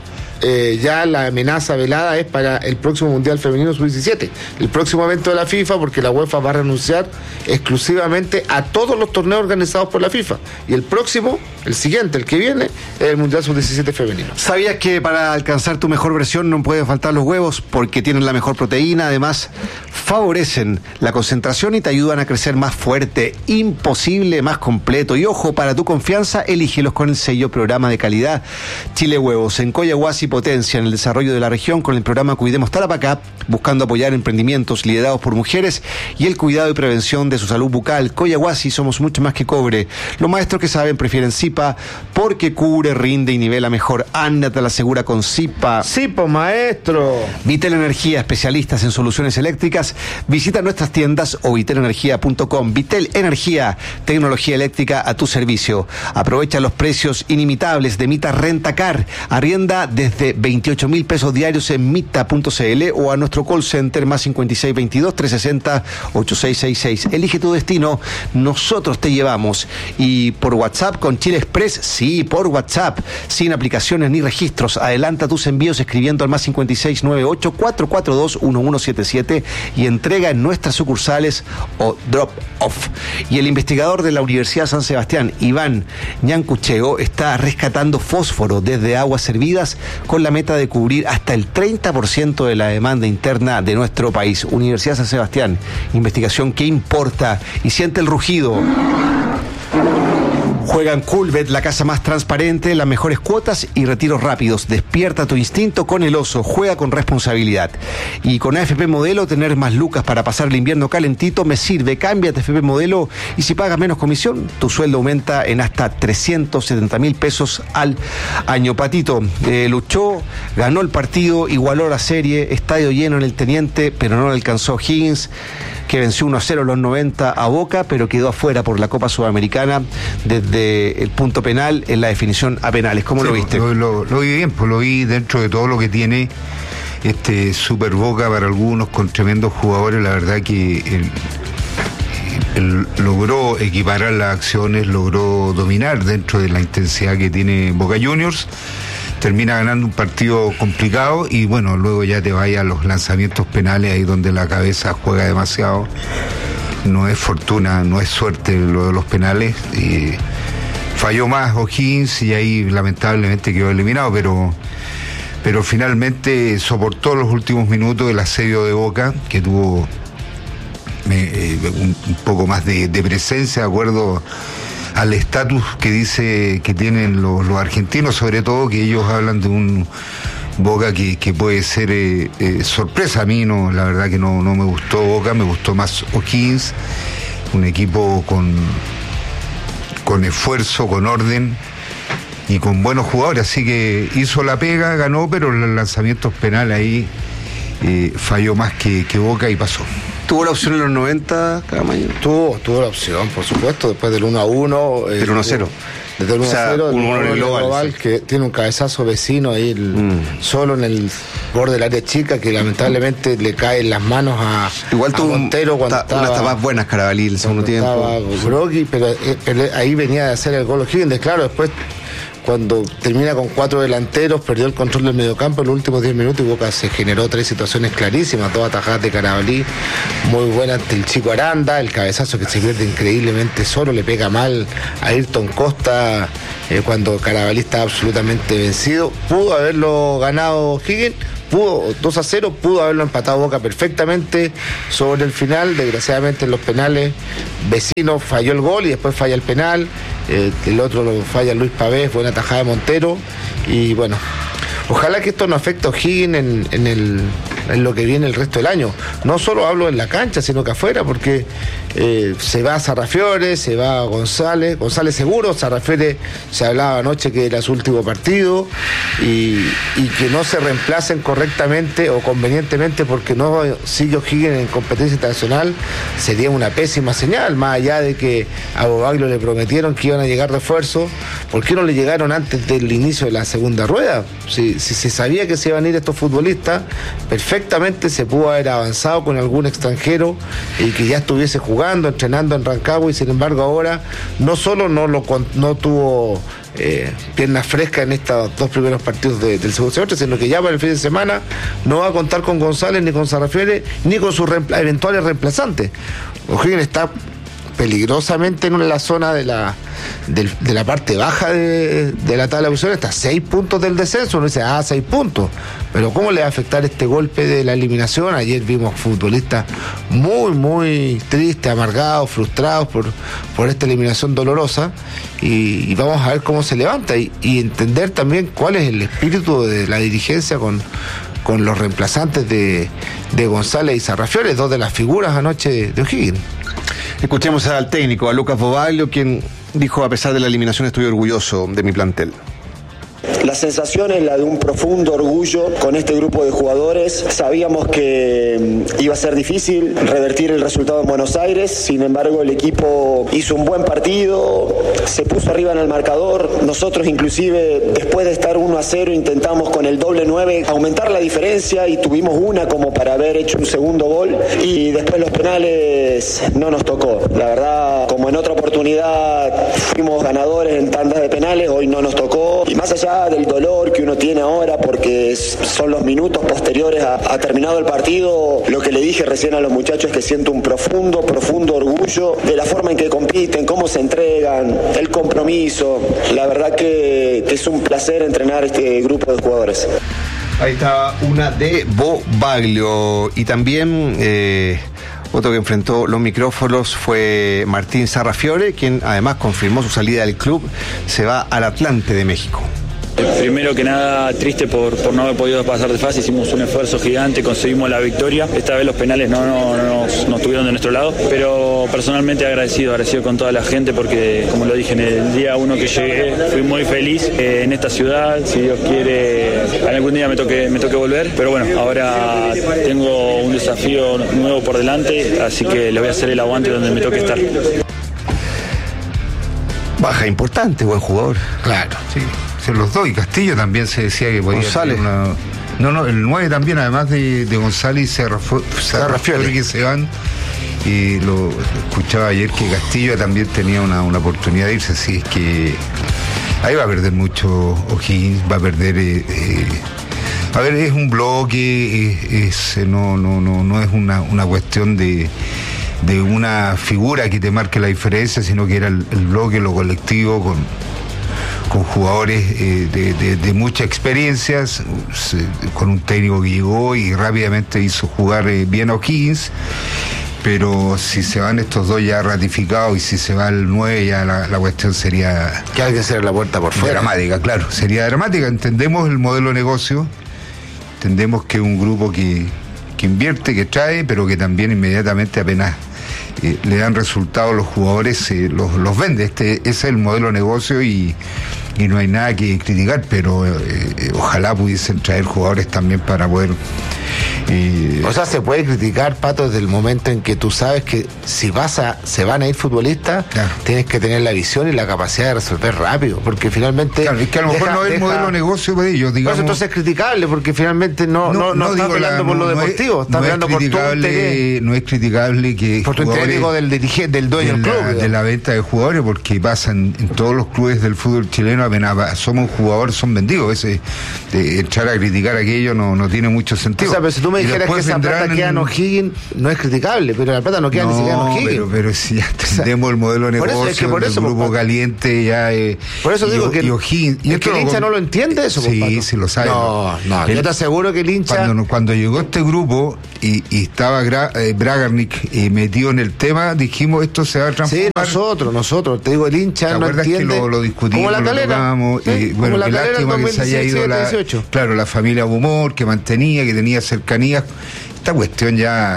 eh, ya la amenaza velada es para el próximo Mundial Femenino sub diecisiete, el próximo evento de la FIFA, porque la UEFA va a renunciar exclusivamente a todos los torneos organizados por la FIFA. Y el próximo, el siguiente, el que viene, es el Mundial sub diecisiete femenino. ¿Sabías que para alcanzar tu mejor versión no pueden faltar los huevos? Porque tienen la mejor proteína, además favorecen la concentración y te ayudan a crecer más fuerte, imposible, más completo. Y ojo, para tu confianza, elígelos con el sello Programa de Calidad Chile Huevos. En Coyahuasi potencia en el desarrollo de la región con el programa Cuidemos Tarapacá, buscando apoyar emprendimientos liderados por mujeres y el cuidado y prevención de su salud bucal. Coyahuasi, somos mucho más que cobre. Los maestros que saben prefieren Zipa porque cubre, rinde y nivela mejor. Ándate a la segura con Zipa. Zipa, maestro. Vitel Energía, especialistas en soluciones eléctricas. Visita nuestras tiendas o vitel energía punto com. Vitel Energía, tecnología eléctrica a tu servicio. Aprovecha los precios inimitables de Mita Rentacar. Arrienda desde veintiocho mil pesos diarios en mita punto cl o a nuestro call center más cincuenta y seis veintidós trescientos sesenta ochenta y seis sesenta y seis. Elige tu destino, nosotros te llevamos. Y por WhatsApp con Chile Express, sí, por WhatsApp, sin aplicaciones ni registros. Adelanta tus envíos escribiendo al más cincuenta y seis noventa y ocho cuatrocientos cuarenta y dos once setenta y siete y entrega en nuestras sucursales o drop off. Y el investigador de la Universidad San Sebastián, Iván Ñancucheo, está rescatando fósforo desde aguas servidas con la meta de cubrir hasta el treinta por ciento de la demanda interna de nuestro país. Universidad San Sebastián, investigación que importa, y siente el rugido. Juega en Coolbet, la casa más transparente, las mejores cuotas y retiros rápidos. Despierta tu instinto con el oso, juega con responsabilidad. Y con A F P Modelo, tener más lucas para pasar el invierno calentito me sirve. Cámbiate a A F P Modelo y si pagas menos comisión, tu sueldo aumenta en hasta trescientos setenta mil pesos al año. Patito, eh, luchó, ganó el partido, igualó la serie, estadio lleno en el Teniente, pero no le alcanzó Higgins, que venció uno a cero en los noventa a Boca, pero quedó afuera por la Copa Sudamericana desde el punto penal en la definición a penales. ¿Cómo sí, lo viste? Lo, lo, lo vi bien, pues lo vi dentro de todo lo que tiene este Super Boca para algunos, con tremendos jugadores. La verdad que él, él logró equiparar las acciones, logró dominar dentro de la intensidad que tiene Boca Juniors. Termina ganando un partido complicado y bueno, luego ya te vaya a los lanzamientos penales, ahí donde la cabeza juega demasiado. No es fortuna, no es suerte lo de los penales. Y falló más O'Higgins y ahí lamentablemente quedó eliminado, pero, pero finalmente soportó los últimos minutos el asedio de Boca, que tuvo eh, un, un poco más de, de presencia, de acuerdo al estatus que dice que tienen los, los argentinos, sobre todo que ellos hablan de un Boca que, que puede ser eh, eh, sorpresa. A mí no, la verdad que no, no me gustó Boca, me gustó más O'Higgins, un equipo con, con esfuerzo, con orden y con buenos jugadores, así que hizo la pega, ganó, pero los lanzamientos penales ahí eh, falló más que, que Boca y pasó. ¿Tuvo la opción en los noventa, Caamaño? Tuvo, tuvo la opción, por supuesto, después del uno a uno. Del uno a cero. Desde el uno a cero, un uno en el global, global sí. Que tiene un cabezazo vecino ahí el, mm. solo en el borde del área chica, que lamentablemente le cae en las manos a, Igual a Montero cuando ta, estaba... Unas tapas buenas, Carabalí, el segundo tiempo. Estaba groggy, pero, pero ahí venía de hacer el gol O'Higgins. Claro, después cuando termina con cuatro delanteros, perdió el control del mediocampo en los últimos diez minutos y Boca se generó tres situaciones clarísimas, todas atajadas de Carabalí, muy buena ante el chico Aranda, el cabezazo que se pierde increíblemente solo, le pega mal a Ayrton Costa eh, cuando Carabalí estaba absolutamente vencido. Pudo haberlo ganado Higgins, pudo, dos a cero, pudo haberlo empatado Boca perfectamente sobre el final. Desgraciadamente en los penales Vecino falló el gol y después falla el penal, eh, el otro lo falla Luis Pavés, buena tajada de Montero, y bueno, ojalá que esto no afecte a O'Higgins en, en, el, en lo que viene el resto del año. No solo hablo en la cancha, sino que afuera, porque eh, se va a Sarrafiore, se va a González, González seguro, Sarrafiore se hablaba anoche que era su último partido, y, y que no se reemplacen correctamente o convenientemente porque no sigue O'Higgins en competencia internacional, sería una pésima señal, más allá de que a Bobaglio le prometieron que iban a llegar refuerzos. ¿Por qué no le llegaron antes del inicio de la segunda rueda? Si, si se sabía que se iban a ir estos futbolistas, perfectamente se pudo haber avanzado con algún extranjero y que ya estuviese jugando, entrenando en Rancagua, y sin embargo ahora no solo no, lo, no tuvo eh, piernas frescas en estos dos primeros partidos de, del segundo semestre, sino que ya para el fin de semana no va a contar con González, ni con Sarrafiore, ni con sus reempla- eventuales reemplazantes. O'Higgins está peligrosamente en la zona de la de, de la parte baja de, de la tabla de posiciones, está a seis puntos del descenso. Uno dice, ah, seis puntos, pero ¿cómo le va a afectar este golpe de la eliminación? Ayer vimos futbolistas muy, muy tristes, amargados, frustrados por, por esta eliminación dolorosa, y, y vamos a ver cómo se levanta y, y entender también cuál es el espíritu de la dirigencia con con los reemplazantes de, de González y Sarrafiore, dos de las figuras anoche de, de O'Higgins. Escuchemos al técnico, a Lucas Bobaglio, quien dijo: a pesar de la eliminación estoy orgulloso de mi plantel. La sensación es la de un profundo orgullo con este grupo de jugadores. Sabíamos que iba a ser difícil revertir el resultado en Buenos Aires, sin embargo el equipo hizo un buen partido, se puso arriba en el marcador. Nosotros inclusive después de estar uno a cero intentamos con el doble nueve aumentar la diferencia y tuvimos una como para haber hecho un segundo gol, y después los penales no nos tocó. La verdad, como en otra oportunidad fuimos ganadores en tandas de penales, hoy no nos tocó, y más allá del dolor que uno tiene ahora porque son los minutos posteriores a, a terminado el partido, lo que le dije recién a los muchachos es que siento un profundo, profundo orgullo de la forma en que compiten, cómo se entregan, el compromiso. La verdad que, que es un placer entrenar este grupo de jugadores. Ahí está una de Bobaglio. Y también eh, otro que enfrentó los micrófonos fue Martín Sarrafiore, quien además confirmó su salida del club. Se va al Atlante de México. Primero que nada, triste por, por no haber podido pasar de fase. Hicimos un esfuerzo gigante, conseguimos la victoria. Esta vez los penales no, no, no, nos, no estuvieron de nuestro lado, pero personalmente agradecido, agradecido con toda la gente, porque como lo dije en el día uno que llegué, fui muy feliz eh, en esta ciudad. Si Dios quiere, algún día me toque, me toque volver, pero bueno, ahora tengo un desafío nuevo por delante, así que le voy a hacer el aguante donde me toque estar. Baja importante, buen jugador. Claro, sí. Se los doy. Castillo también se decía que podía González. tener una... No, no, el nueve también, además de, de González y Sarrafiore, que se van. Y lo, lo escuchaba ayer que Castillo también tenía una, una oportunidad de irse, así es que ahí va a perder mucho O'Higgins, va a perder... Eh, eh, a ver, es un bloque, es, es, no, no, no, no es una, una cuestión de... de una figura que te marque la diferencia, sino que era el, el bloque, lo colectivo, con, con jugadores eh, de, de, de muchas experiencias, se, con un técnico que llegó y rápidamente hizo jugar eh, bien a O'Higgins. Pero si se van estos dos ya ratificados y si se va el nueve, ya la, la cuestión sería... Que hay que hacer la puerta por fuera. Dramática, claro, sería dramática. Entendemos el modelo de negocio, entendemos que es un grupo que, que invierte, que trae, pero que también inmediatamente apenas eh, le dan resultados los jugadores, eh, los, los vende. Este, ese es el modelo de negocio y, y no hay nada que criticar, pero eh, ojalá pudiesen traer jugadores también para poder Y... O sea, se puede criticar, Pato, desde el momento en que tú sabes que si vas a, se van a ir futbolistas, claro, tienes que tener la visión y la capacidad de resolver rápido, porque finalmente... Claro, es que a lo mejor deja, no es el deja... modelo de negocio para ellos, digamos... Pues entonces es criticable, porque finalmente no, no, no, no, no está hablando por lo no deportivo, es, está no hablando por tu interés. No es criticable que... Por tu interés del dirigente, del dueño del club. La, de la venta de jugadores, porque pasa en, en todos los clubes del fútbol chileno, apenas somos jugadores, son vendidos. Ese, de echar a criticar aquello no, no tiene mucho sentido. O sea, pero si tú me dijeras que esa plata en... queda en O'Higgins, no es criticable, pero la plata no queda no, ni siquiera en O'Higgins. Pero, pero si ya entendemos el modelo de negocio, por eso, es que por eso, del grupo caliente, ya... Eh, por eso digo y, que, y O'Higgins, y es que el hincha no lo entiende eso. Sí, compadre. sí lo sabe. No, no, el, yo te aseguro que el hincha... Cuando, cuando llegó este grupo y, y estaba Gra, eh, Bragarnik eh, metido en el tema, dijimos esto se va a transformar. Sí, nosotros, nosotros, te digo, el hincha ¿te no entiende. Que lo, lo discutimos, como la lo tocamos, ¿sí? y bueno, la qué lástima que se haya ido la, claro, la familia Bumor, que mantenía, que tenía cercanías. Esta cuestión ya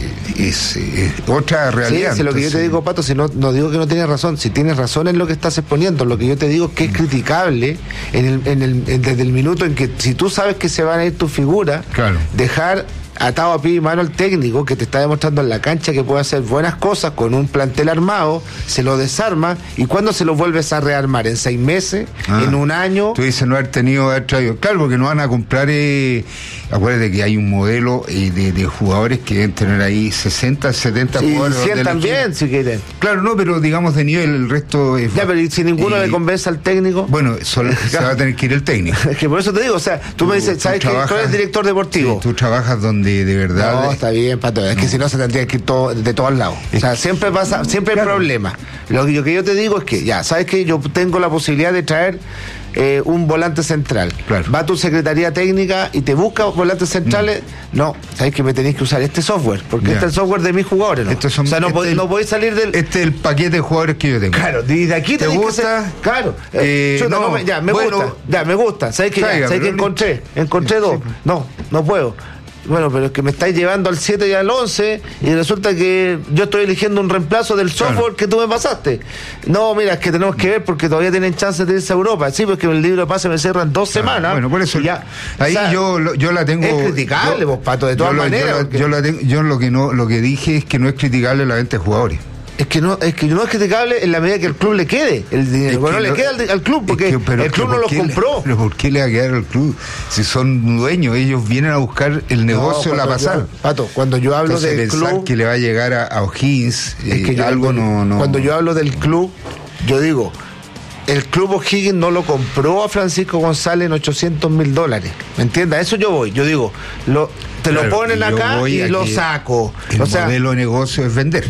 es, es otra realidad. Sí, si lo que yo te digo, Pato, si no, no digo que no tienes razón, si tienes razón en lo que estás exponiendo, lo que yo te digo es que es criticable en el, en el, en, desde el minuto en que si tú sabes que se van a ir tus figuras, claro, dejar atado a pie y mano al técnico que te está demostrando en la cancha que puede hacer buenas cosas con un plantel armado, se lo desarma y cuando se lo vuelves a rearmar, en seis meses, ah, en un año. Tú dices no haber tenido, haber traído, claro, porque no van a comprar, eh, acuérdate que hay un modelo eh, de, de jugadores que deben tener ahí sesenta, setenta y jugadores. cien también, si quieren. Claro, no, pero digamos de nivel, el resto es... Ya, pero si ninguno eh, le convence al técnico... Bueno, solo, se va a tener que ir el técnico. Es que por eso te digo, o sea, tú, tú me dices, ¿sabes que tú eres director deportivo? Sí, tú trabajas donde de verdad... No, está bien, Pato, es no. que si no se tendría que ir todo, de todos lados. O sea, siempre pasa, siempre hay problemas. Lo que, lo que yo te digo es que, ya, ¿sabes que yo tengo la posibilidad de traer eh, un volante central? Claro. Va tu secretaría técnica y te busca volantes centrales. Mm. No, ¿sabes que me tenéis que usar este software? Porque ya. este es el software de mis jugadores, ¿no? Estos son, o sea, no, este podéis, no podéis salir del... Este es el paquete de jugadores que yo tengo. Claro, y de aquí ¿te gusta? Que ser, claro. Eh, chuta, no, no, ya, me bueno, gusta. Ya, me gusta. ¿Sabes que, ya, ¿sabes que encontré? Encontré sí, dos. Sí. No, no puedo. Bueno, pero es que me estáis llevando al siete y al once y resulta que yo estoy eligiendo un reemplazo del software claro. que tú me pasaste. No, mira, es que tenemos que ver porque todavía tienen chance de irse a Europa. Sí, porque el libro de pase me cierran dos claro. semanas. Bueno, por eso ya. Ahí o sea, yo, yo la tengo... Es criticable, yo, vos, Pato, de todas yo maneras. Yo, porque... yo, la tengo, yo lo que no lo que dije es que no es criticable la venta de jugadores. Es que no es que no es criticable en la medida que el club le quede el dinero. Bueno, no le queda al, al club porque es que, el club no los compró. Le, pero ¿por qué le va a quedar al club? Si son dueños, ellos vienen a buscar el negocio, no, la pasada. Pato, cuando yo hablo Entonces, del club... que le va a llegar a, a O'Higgins, es que eh, algo no, no... Cuando yo hablo del club, yo digo, el club O'Higgins no lo compró a Francisco González en ochocientos mil dólares. ¿Me entiendes? A eso yo voy. Yo digo, lo, te claro, lo ponen acá y lo saco. El o sea, modelo de negocio es vender.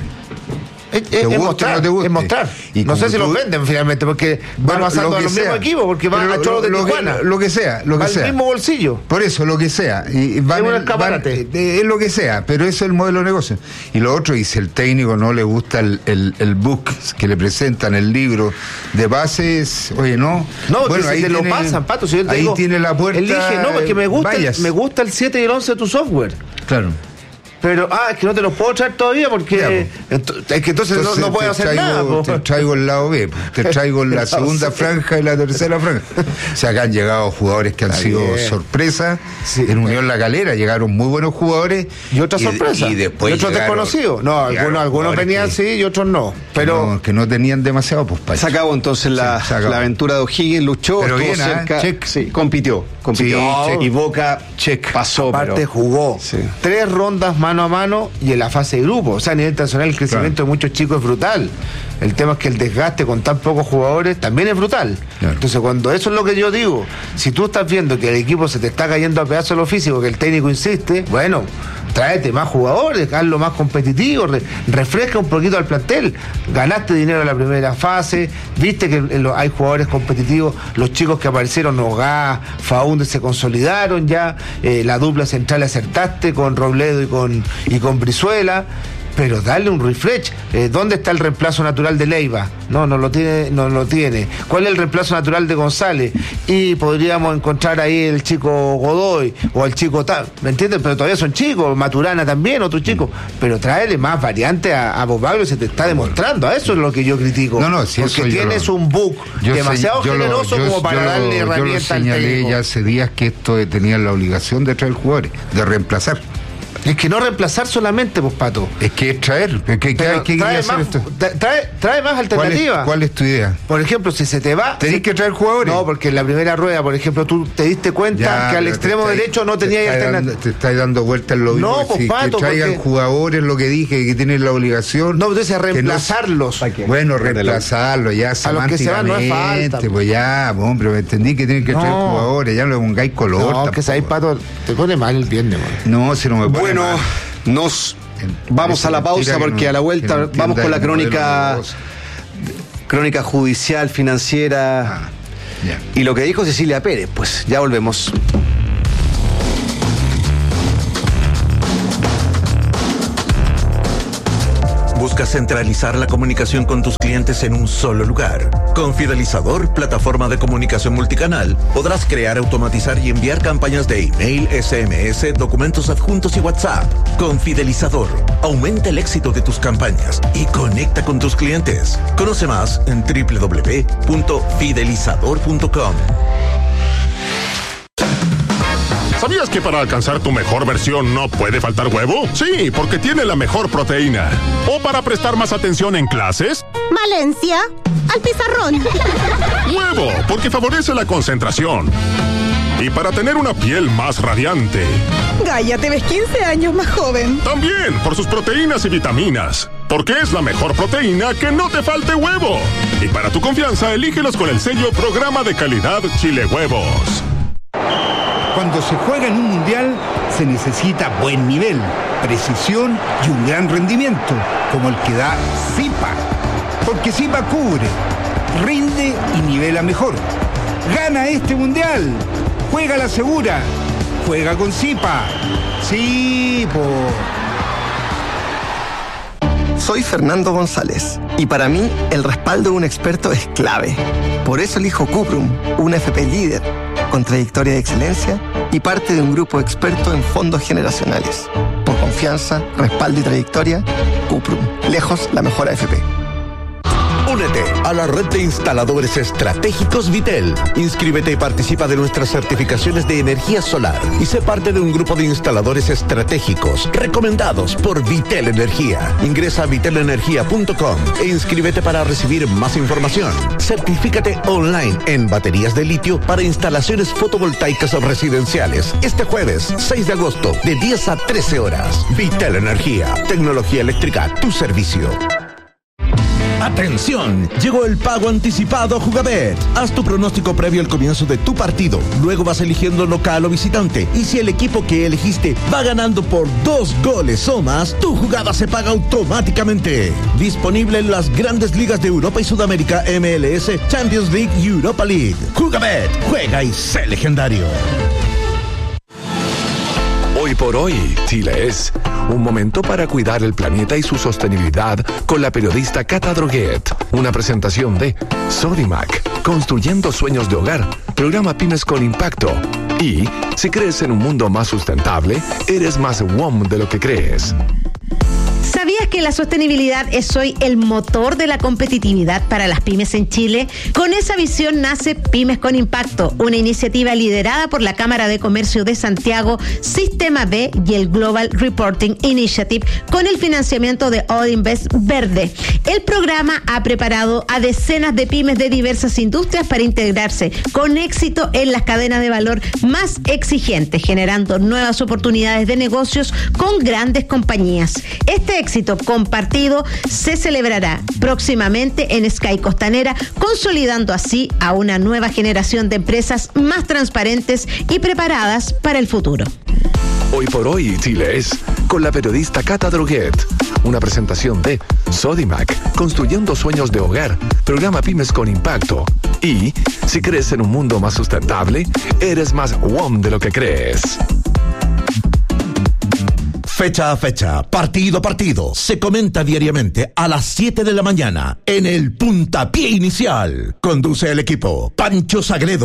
Es, es, es, mostrar, no es mostrar, y no sé si tú... los venden finalmente, porque van pasando a los mismos equipos, porque van a Cholos de lo Tijuana. Que, lo que sea, lo que va sea. al mismo bolsillo. Por eso, lo que sea. Y van, es un escaparate. Van, es lo que sea, pero eso es el modelo de negocio. Y lo otro, y si el técnico no le gusta el, el, el book que le presentan, el libro de bases, oye, no. No, bueno, que ahí si te tiene, lo pasan, Pato. Si yo te ahí digo, tiene la puerta. Elige, no, porque me gusta, el, me gusta el siete y el once de tu software. Claro. Pero, ah, es que no te los puedo traer todavía porque ya, ent- es que entonces, entonces no, no puedo hacer traigo, nada. Po. Te traigo el lado B, te traigo la segunda franja y la tercera franja. O sea, acá han llegado jugadores que han Está sido bien. sorpresa. Sí, en Unión La Calera llegaron muy buenos jugadores. Y otras sorpresas. Y, después y otros llegaron, desconocidos. No, algunos, algunos venían sí y otros no. Pero que no, que no tenían demasiado, pues, para se acabó entonces la, sí, la aventura de O'Higgins, luchó, pero estuvo bien, cerca, check. Sí, compitió. compitió. Sí, check. Y Boca check. pasó. Aparte pero... jugó sí. tres rondas mano a mano y en la fase de grupo. O sea, a nivel internacional el crecimiento claro. de muchos chicos es brutal. El tema es que el desgaste con tan pocos jugadores también es brutal. Claro. Entonces, cuando eso es lo que yo digo, si tú estás viendo que el equipo se te está cayendo a pedazos de lo físico, que el técnico insiste, bueno, tráete más jugadores, hazlo más competitivo, re, refresca un poquito al plantel. Ganaste dinero en la primera fase, viste que lo, hay jugadores competitivos, los chicos que aparecieron, Nogá, Faúndez se consolidaron ya, eh, la dupla central acertaste con Robledo y con, y con Brizuela. Pero darle un refresh. Eh, ¿Dónde está el reemplazo natural de Leiva? No, no lo tiene, no lo tiene. ¿Cuál es el reemplazo natural de González? Y podríamos encontrar ahí el chico Godoy o el chico tal, ¿me entiendes? Pero todavía son chicos, Maturana también, otro chico. Pero tráele más variante a, a Bobaglio, se te está demostrando. A eso es lo que yo critico. No, no, si porque eso tienes lo, un book demasiado sé, generoso lo, yo, como para yo darle lo, herramientas al técnico. Yo lo señalé ya hace días que esto tenía la obligación de traer jugadores, de reemplazar. Es que no reemplazar solamente, pues, Pato. Es que es traer. ¿Qué, qué, Pero qué trae, hacer más, esto? trae, trae más alternativas. ¿Cuál es, ¿Cuál es tu idea? Por ejemplo, si se te va... ¿Tenés si, que traer jugadores? No, porque en la primera rueda, por ejemplo, tú te diste cuenta ya, que al extremo estáis, derecho no tenía alternativa. Te estás dando vueltas en lo mismo. No, pues, si, Pato, que traigan porque... jugadores, lo que dije, que tienen la obligación. No, entonces reemplazarlos. No, bueno, reemplazarlos, ya a los que se van no es falta. Pues ya, hombre, me entendí que tienen que no. traer jugadores, ya no le pongáis color. No, tampoco. que sabéis, Pato, te pone mal el viernes, man. No, si no me pone bueno, mal. Nos vamos a la pausa porque no, a la vuelta no vamos con la crónica crónica judicial, financiera ah, yeah. y lo que dijo Cecilia Pérez. Pues ya volvemos. ¿Buscas centralizar la comunicación con tus clientes en un solo lugar? Con Fidelizador, plataforma de comunicación multicanal, podrás crear, automatizar y enviar campañas de email, S M S, documentos adjuntos y WhatsApp. Con Fidelizador, aumenta el éxito de tus campañas y conecta con tus clientes. Conoce más en doble u doble u doble u punto fidelizador punto com. ¿Sabías que para alcanzar tu mejor versión no puede faltar huevo? Sí, porque tiene la mejor proteína. ¿O para prestar más atención en clases? Valencia, al pizarrón. Huevo, porque favorece la concentración. Y para tener una piel más radiante. Gaia, te ves quince años más joven. También, por sus proteínas y vitaminas. Porque es la mejor proteína que no te falte huevo. Y para tu confianza, elígelos con el sello Programa de Calidad Chile Huevos. Cuando se juega en un mundial, se necesita buen nivel, precisión y un gran rendimiento, como el que da Zipa. Porque Zipa cubre, rinde y nivela mejor. Gana este mundial. Juega la segura. Juega con Zipa. Zipo. Soy Fernando González y para mí el respaldo de un experto es clave. Por eso elijo Cuprum, una F P líder, con trayectoria de excelencia y parte de un grupo experto en fondos generacionales. Por confianza, respaldo y trayectoria, Cuprum, lejos la mejor A F P. Únete a la red de instaladores estratégicos Vitel. Inscríbete y participa de nuestras certificaciones de energía solar y sé parte de un grupo de instaladores estratégicos recomendados por Vitel Energía. Ingresa a vitel energía punto com e inscríbete para recibir más información. Certifícate online en baterías de litio para instalaciones fotovoltaicas residenciales este jueves seis de agosto de diez a trece horas. Vitel Energía, tecnología eléctrica a tu servicio. ¡Atención! Llegó el pago anticipado Jugabet. Haz tu pronóstico previo al comienzo de tu partido. Luego vas eligiendo local o visitante. Y si el equipo que elegiste va ganando por dos goles o más, tu jugada se paga automáticamente. Disponible en las grandes ligas de Europa y Sudamérica, M L S, Champions League y Europa League. Jugabet, juega y sé legendario. Hoy por hoy, Chile es un momento para cuidar el planeta y su sostenibilidad con la periodista Cata Droguet. Una presentación de Sodimac, construyendo sueños de hogar, programa Pymes con Impacto. Y si crees en un mundo más sustentable, eres más W O M de lo que crees. ¿Sabías que la sostenibilidad es hoy el motor de la competitividad para las pymes en Chile? Con esa visión nace Pymes con Impacto, una iniciativa liderada por la Cámara de Comercio de Santiago, Sistema B y el Global Reporting Initiative, con el financiamiento de Odinvest Verde. El programa ha preparado a decenas de pymes de diversas industrias para integrarse con éxito en las cadenas de valor más exigentes, generando nuevas oportunidades de negocios con grandes compañías. Este éxito compartido se celebrará próximamente en Sky Costanera, consolidando así a una nueva generación de empresas más transparentes y preparadas para el futuro. Hoy por hoy, Chile es con la periodista Cata Droguet. Una presentación de Sodimac, construyendo sueños de hogar, programa Pymes con Impacto. Y si crees en un mundo más sustentable, eres más W O M de lo que crees. Fecha a fecha, partido a partido, se comenta diariamente a las siete de la mañana en el Puntapié Inicial. Conduce el equipo Pancho Sagredo.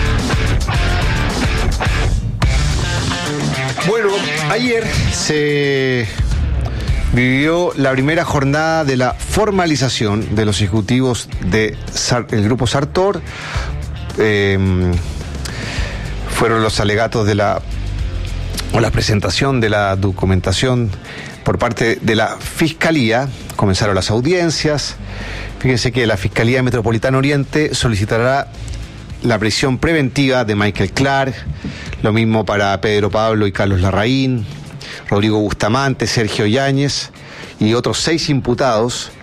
Bueno, ayer se vivió la primera jornada de la formalización de los ejecutivos del de Grupo Sartor. Eh, fueron los alegatos de la o la presentación de la documentación por parte de la Fiscalía. Comenzaron las audiencias. Fíjense que la Fiscalía Metropolitana Oriente solicitará la prisión preventiva de Michael Clark, lo mismo para Pedro Pablo y Carlos Larraín, Rodrigo Bustamante, Sergio Yáñez y otros seis imputados.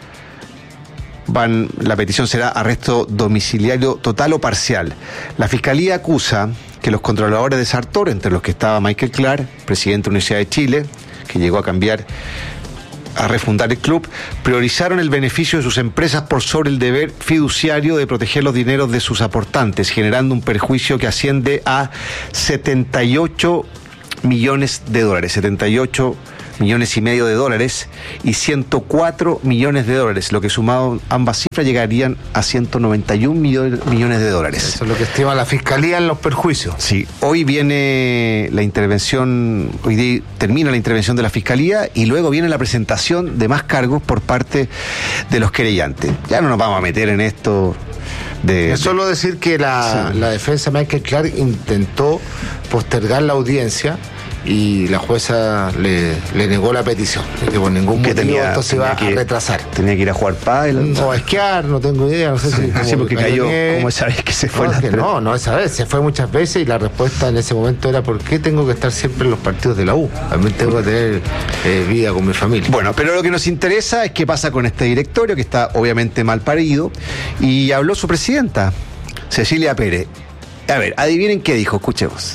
Van, la petición será arresto domiciliario total o parcial. La Fiscalía acusa que los controladores de Sartor, entre los que estaba Michael Clark, presidente de la Universidad de Chile, que llegó a cambiar, a refundar el club, priorizaron el beneficio de sus empresas por sobre el deber fiduciario de proteger los dineros de sus aportantes, generando un perjuicio que asciende a setenta y ocho millones de dólares, setenta y ocho millones y medio de dólares y ciento cuatro millones de dólares, lo que sumado ambas cifras llegarían a ciento noventa y un millones de dólares. Eso es lo que estima la Fiscalía en los perjuicios. Sí, hoy viene la intervención, hoy día termina la intervención de la Fiscalía y luego viene la presentación de más cargos por parte de los querellantes. Ya no nos vamos a meter en esto. De, es solo decir que la, sí. la defensa de Michael Clark intentó postergar la audiencia y la jueza le, le negó la petición, que por ningún motivo tenía, esto se iba que, a retrasar. Tenía que ir a jugar pádel. No, a esquiar, no tengo idea, no sé si... Sí, porque cayó que, como esa vez que se fue. No, la que no, no esa vez, se fue muchas veces y la respuesta en ese momento era ¿por qué tengo que estar siempre en los partidos de la U? También tengo que tener eh, vida con mi familia. Bueno, pero lo que nos interesa es qué pasa con este directorio, que está obviamente mal parido, y habló su presidenta, Cecilia Pérez. A ver, adivinen qué dijo, escuchemos.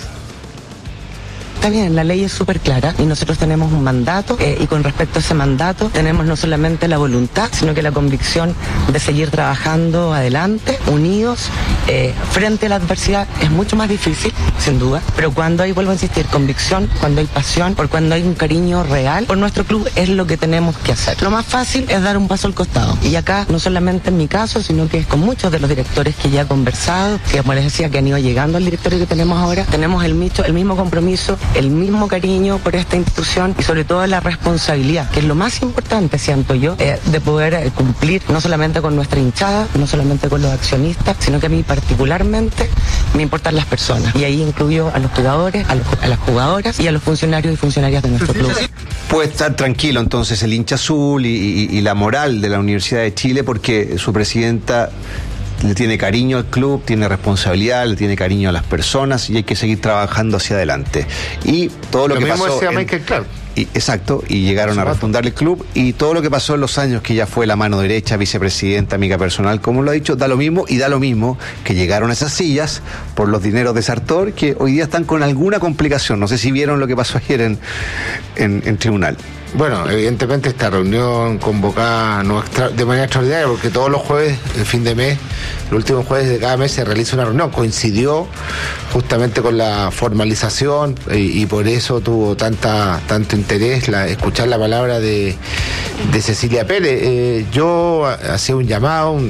Está bien, la ley es súper clara y nosotros tenemos un mandato eh, y con respecto a ese mandato tenemos no solamente la voluntad, sino que la convicción de seguir trabajando adelante, unidos, eh, frente a la adversidad. Es mucho más difícil, sin duda, pero cuando hay, vuelvo a insistir, convicción, cuando hay pasión, por cuando hay un cariño real por nuestro club, es lo que tenemos que hacer. Lo más fácil es dar un paso al costado. Y acá, no solamente en mi caso, sino que es con muchos de los directores que ya he conversado, que como les decía, que han ido llegando al directorio que tenemos ahora, tenemos el mismo, el mismo compromiso, el mismo cariño por esta institución y sobre todo la responsabilidad, que es lo más importante, siento yo, eh, de poder eh, cumplir no solamente con nuestra hinchada, no solamente con los accionistas, sino que a mí particularmente me importan las personas. Y ahí incluyo a los jugadores, a, los, a las jugadoras y a los funcionarios y funcionarias de nuestro club. Puede estar tranquilo entonces el hincha azul y, y, y la moral de la Universidad de Chile, porque su presidenta le tiene cariño al club, tiene responsabilidad, le tiene cariño a las personas y hay que seguir trabajando hacia adelante. Y todo lo, lo que mismo pasó... Decía en, Michael Clark. Y, exacto, y llegaron a refundar el club y todo lo que pasó en los años que ya fue la mano derecha, vicepresidenta, amiga personal, como lo ha dicho, da lo mismo y da lo mismo que llegaron a esas sillas por los dineros de Sartor, que hoy día están con alguna complicación. No sé si vieron lo que pasó ayer en, en, en tribunal. Bueno, evidentemente esta reunión convocada no extra, de manera extraordinaria, porque todos los jueves, el fin de mes, el último jueves de cada mes se realiza una reunión. Coincidió justamente con la formalización y, y por eso tuvo tanta tanto interés la, escuchar la palabra de, de Cecilia Pérez. Eh, yo hacía un llamado un,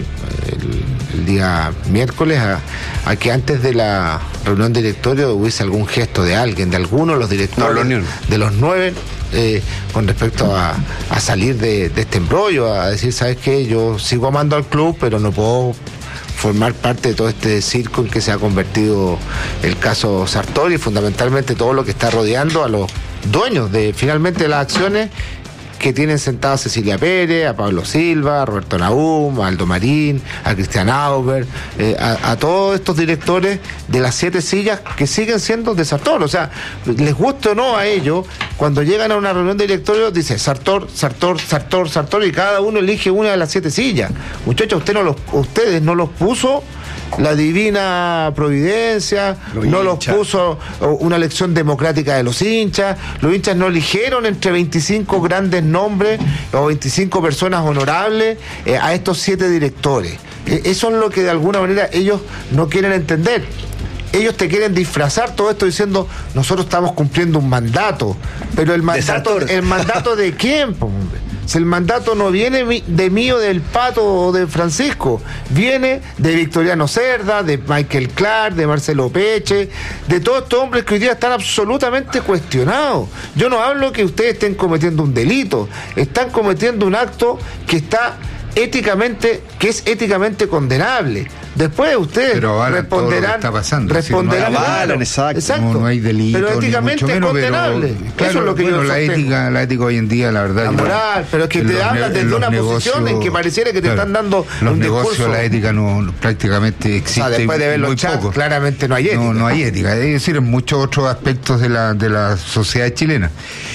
el, el día miércoles a, a que antes de la reunión de directorio hubiese algún gesto de alguien, de alguno de los directores, no, de los nueve, Eh, con respecto a, a salir de, de este embrollo, a decir, ¿sabes qué? Yo sigo amando al club, pero no puedo formar parte de todo este circo en que se ha convertido el caso Sartor y fundamentalmente todo lo que está rodeando a los dueños de finalmente las acciones que tienen sentados a Cecilia Pérez, a Pablo Silva, a Roberto Nahum, a Aldo Marín, a Cristian Auber, eh, a, a todos estos directores de las siete sillas que siguen siendo de Sartor. O sea, les guste o no a ellos, cuando llegan a una reunión de directorio, dice Sartor, Sartor, Sartor, Sartor, y cada uno elige una de las siete sillas. Muchachos, usted no los, ustedes no los puso la divina providencia, los no hinchas. Los puso una elección democrática de los hinchas, los hinchas no eligieron entre veinticinco grandes nombres o veinticinco personas honorables eh, a estos siete directores. Eh, eso es lo que de alguna manera ellos no quieren entender. Ellos te quieren disfrazar todo esto diciendo nosotros estamos cumpliendo un mandato, pero el mandato, ¿el mandato de quién? Si el mandato no viene de mí o del Pato o de Francisco, viene de Victoriano Cerda, de Michael Clark, de Marcelo Peche, de todos estos hombres que hoy día están absolutamente cuestionados. Yo no hablo que ustedes estén cometiendo un delito, están cometiendo un acto que está éticamente, que es éticamente condenable. Después ustedes responderán, está pasando, responderán, no avalan, exacto. exacto. No, no hay delito, pero éticamente menos, es condenable. Pero, claro, eso es lo que bueno, yo la sostengo. ética, la ética hoy en día, la verdad. La moral, no, pero es que te hablan desde una negocios, posición en que pareciera que te claro, están dando los un negocios, discurso. La ética no prácticamente existe. O sea, después de ver los chats, poco. Claramente no hay ética. No, no hay ética. Es decir, en muchos otros aspectos de la de la sociedad chilena.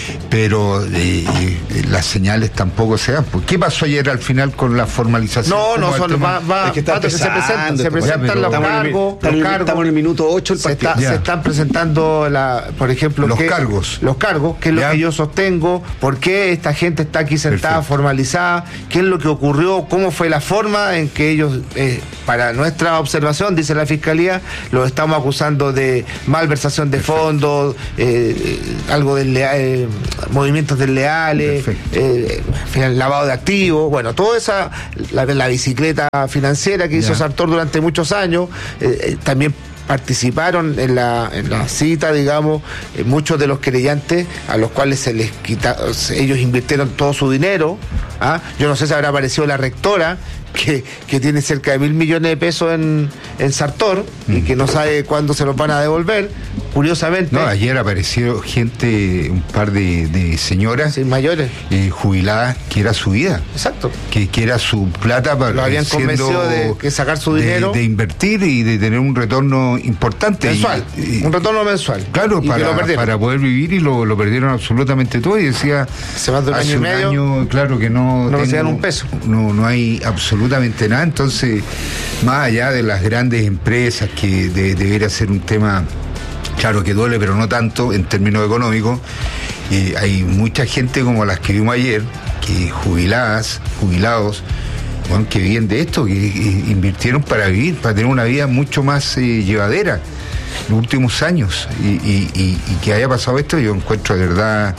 Pero eh, eh, las señales tampoco se dan. ¿Qué pasó ayer al final con la formalización? No, no, son, va, va, es que, está que se presentan, se presentan ya, los cargos. Estamos, los cargos, estamos en el minuto ocho el se, está, se están presentando, la, por ejemplo, los que, cargos. Los cargos, que es lo ya. que yo sostengo, por qué esta gente está aquí sentada, perfecto, formalizada, qué es lo que ocurrió, cómo fue la forma en que ellos, eh, para nuestra observación, dice la Fiscalía, los estamos acusando de malversación de perfecto. fondos, eh, algo de eh, movimientos desleales, eh, lavado de activos, bueno, toda esa, la, la bicicleta financiera que hizo ya. Sartor durante muchos años, eh, también participaron en la, en la cita, digamos, eh, muchos de los querellantes a los cuales se les quita, ellos invirtieron todo su dinero. ¿ah? Yo no sé si habrá aparecido la rectora, que, que tiene cerca de mil millones de pesos en, en Sartor mm. y que no sabe cuándo se los van a devolver, curiosamente. No, ayer apareció gente, un par de, de señoras sí, mayores eh, jubiladas, que era su vida. Exacto. Que, que era su plata para lo habían convencido de que sacar su dinero. De, de invertir y de tener un retorno importante. Mensual, y, un retorno mensual. Claro, para, para poder vivir y lo, lo perdieron absolutamente todo. Y decía, hace más de un hace año y un medio, año, claro que no. No recibían un peso. No, no hay absolutamente nada. Entonces, más allá de las grandes empresas, que de, debería ser un tema, claro que duele, pero no tanto en términos económicos, eh, hay mucha gente como las que vimos ayer, que jubiladas, jubilados, bueno, que viven de esto, que, que invirtieron para vivir, para tener una vida mucho más eh, llevadera en los últimos años, y, y, y, y que haya pasado esto, yo encuentro de verdad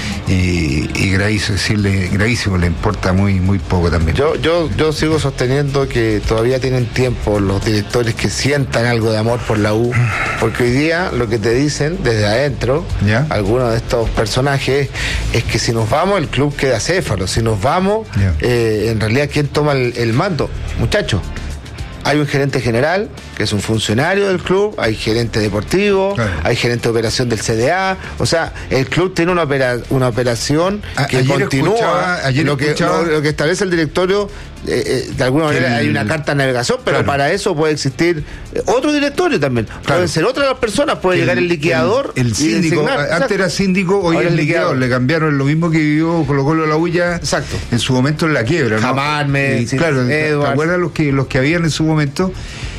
y, y gravísimo, decirle, gravísimo, le importa muy muy poco también. Yo, yo, yo sigo sosteniendo que todavía tienen tiempo los directores que sientan algo de amor por la U, porque hoy día lo que te dicen desde adentro, ¿ya? Algunos de estos personajes, es que si nos vamos el club queda céfalo, si nos vamos, eh, en realidad ¿quién toma el, el mando? Muchachos, hay un gerente general, que es un funcionario del club, hay gerente deportivo, claro, hay gerente de operación del C D A, o sea, el club tiene una, opera, una operación que ayer continúa, escuchaba, ayer lo, que, lo, lo que establece el directorio, eh, eh, de alguna manera el, hay una carta de navegación, pero claro, para eso puede existir otro directorio también, claro, pueden ser otras las personas, puede el, llegar el liquidador, el, el síndico, designar, antes exacto, era síndico, hoy es liquidador, le cambiaron lo mismo que vivió Colo Colo la Ulla, exacto, en su momento en la quiebra, ¿no? Jamarme, sí, claro, ¿te acuerdas los que, los que habían en su momento?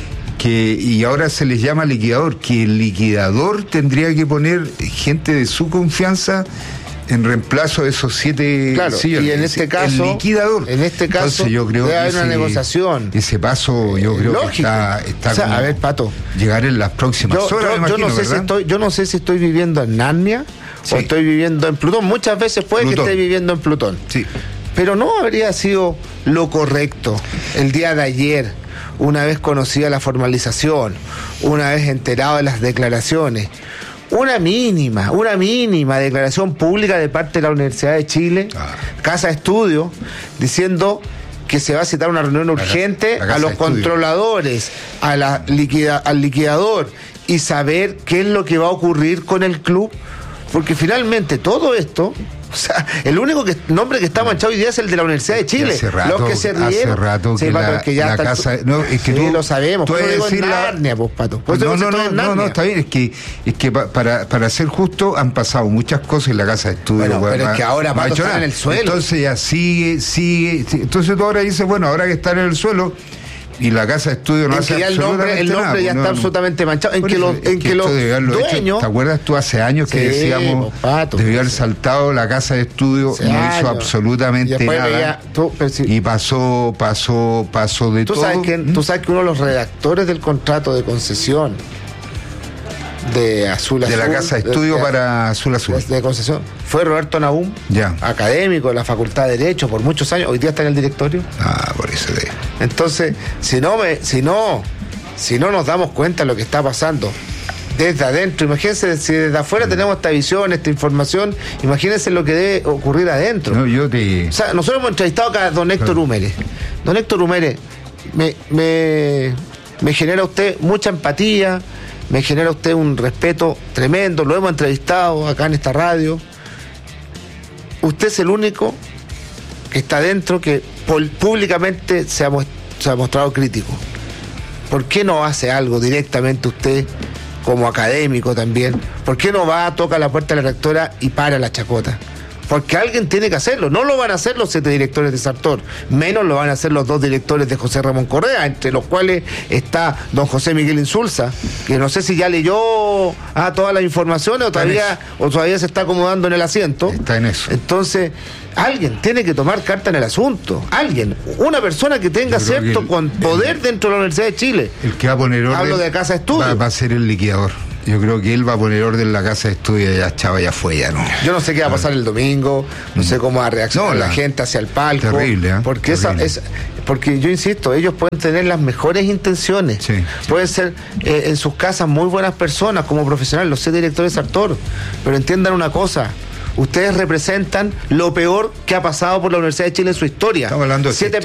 Que, y ahora se les llama liquidador, que el liquidador tendría que poner gente de su confianza en reemplazo de esos siete claro, sillones. Y en este caso, el liquidador. En este caso, entonces yo creo debe que haber ese, una negociación. Ese paso, yo creo lógico, que está, está o sea, a ver, Pato, llegar en las próximas yo, horas. Yo, imagino, yo no sé ¿verdad? si estoy, yo no sé si estoy viviendo en Narnia, sí, o estoy viviendo en Plutón. Muchas veces puede Plutón, que esté viviendo en Plutón. Sí. Pero no habría sido lo correcto el día de ayer, una vez conocida la formalización, una vez enterado de las declaraciones, una mínima, una mínima declaración pública de parte de la Universidad de Chile, ah. Casa de Estudio, diciendo que se va a citar una reunión urgente la, la a los controladores, a la liquida, al liquidador, y saber qué es lo que va a ocurrir con el club, porque finalmente todo esto, o sea, el único que, nombre que está manchado hoy día es el de la Universidad de Chile. Hace rato, los que se rieron. Hace rato sí, que Pato, la, que ya la está casa... El, no, es que sí, tú, lo sabemos. Tú pero digo en la... Narnia, pues, Pato. Pues no, no, no, no, no, está bien. Es que, es que pa, para, para ser justo han pasado muchas cosas en la casa de estudio. Bueno, bueno, pero ma, es que ahora Pato está en el suelo. Entonces ya sigue, sigue... Entonces tú ahora dices, bueno, ahora que están en el suelo... Y la casa de estudio no en hace que ya el nombre, el nombre nada, ya no, está no, absolutamente manchado. En bueno, que los, en que que los dueños. Hecho, ¿te acuerdas tú hace años que sí, decíamos Pato, debió haber saltado la casa de estudio? No años. Hizo absolutamente nada. Veía, tú, si, y pasó, pasó, pasó de tú todo. Sabes que, ¿Mm? Tú sabes que uno de los redactores del contrato de concesión de Azul Azul, de la casa de estudio de, para Azul Azul de, de concesión fue Roberto Nahum, ya, académico de la Facultad de Derecho por muchos años, hoy día está en el directorio. Ah, por eso de... Entonces, si no me, si no, si no nos damos cuenta de lo que está pasando desde adentro, imagínense si desde afuera mm. tenemos esta visión, esta información, imagínense lo que debe ocurrir adentro. No, yo te... O sea, nosotros hemos entrevistado acá a don Héctor Humere. Don Héctor Humere, me, me me genera usted mucha empatía, me genera usted un respeto tremendo, lo hemos entrevistado acá en esta radio. Usted es el único que está dentro que públicamente se ha, se ha mostrado crítico. ¿Por qué no hace algo directamente usted como académico también? ¿Por qué no va, toca la puerta de la rectora y para la chacota? Porque alguien tiene que hacerlo. No lo van a hacer los siete directores de Sartor, menos lo van a hacer los dos directores de José Ramón Correa, entre los cuales está don José Miguel Insulza, que no sé si ya leyó ah, todas las informaciones o todavía, o todavía se está acomodando en el asiento. Está en eso. Entonces, alguien tiene que tomar carta en el asunto. Alguien, una persona que tenga cierto el, con poder el, dentro de la Universidad de Chile. El que va a poner orden. Hablo de Casa de Estudio. Va, va a ser el liquidador. Yo creo que él va a poner orden en la Casa de Estudio, ya chava, ya fue, ya no. Yo no sé qué va a pasar el domingo, no sé cómo va a reaccionar no, la, la gente hacia el palco. Terrible, ¿eh? Porque terrible. Esa es, porque yo insisto, ellos pueden tener las mejores intenciones. Sí, sí. Pueden ser eh, en sus casas muy buenas personas como profesionales, los siete directores de Sartor. Pero entiendan una cosa. Ustedes representan lo peor que ha pasado por la Universidad de Chile en su historia. Estamos hablando de siete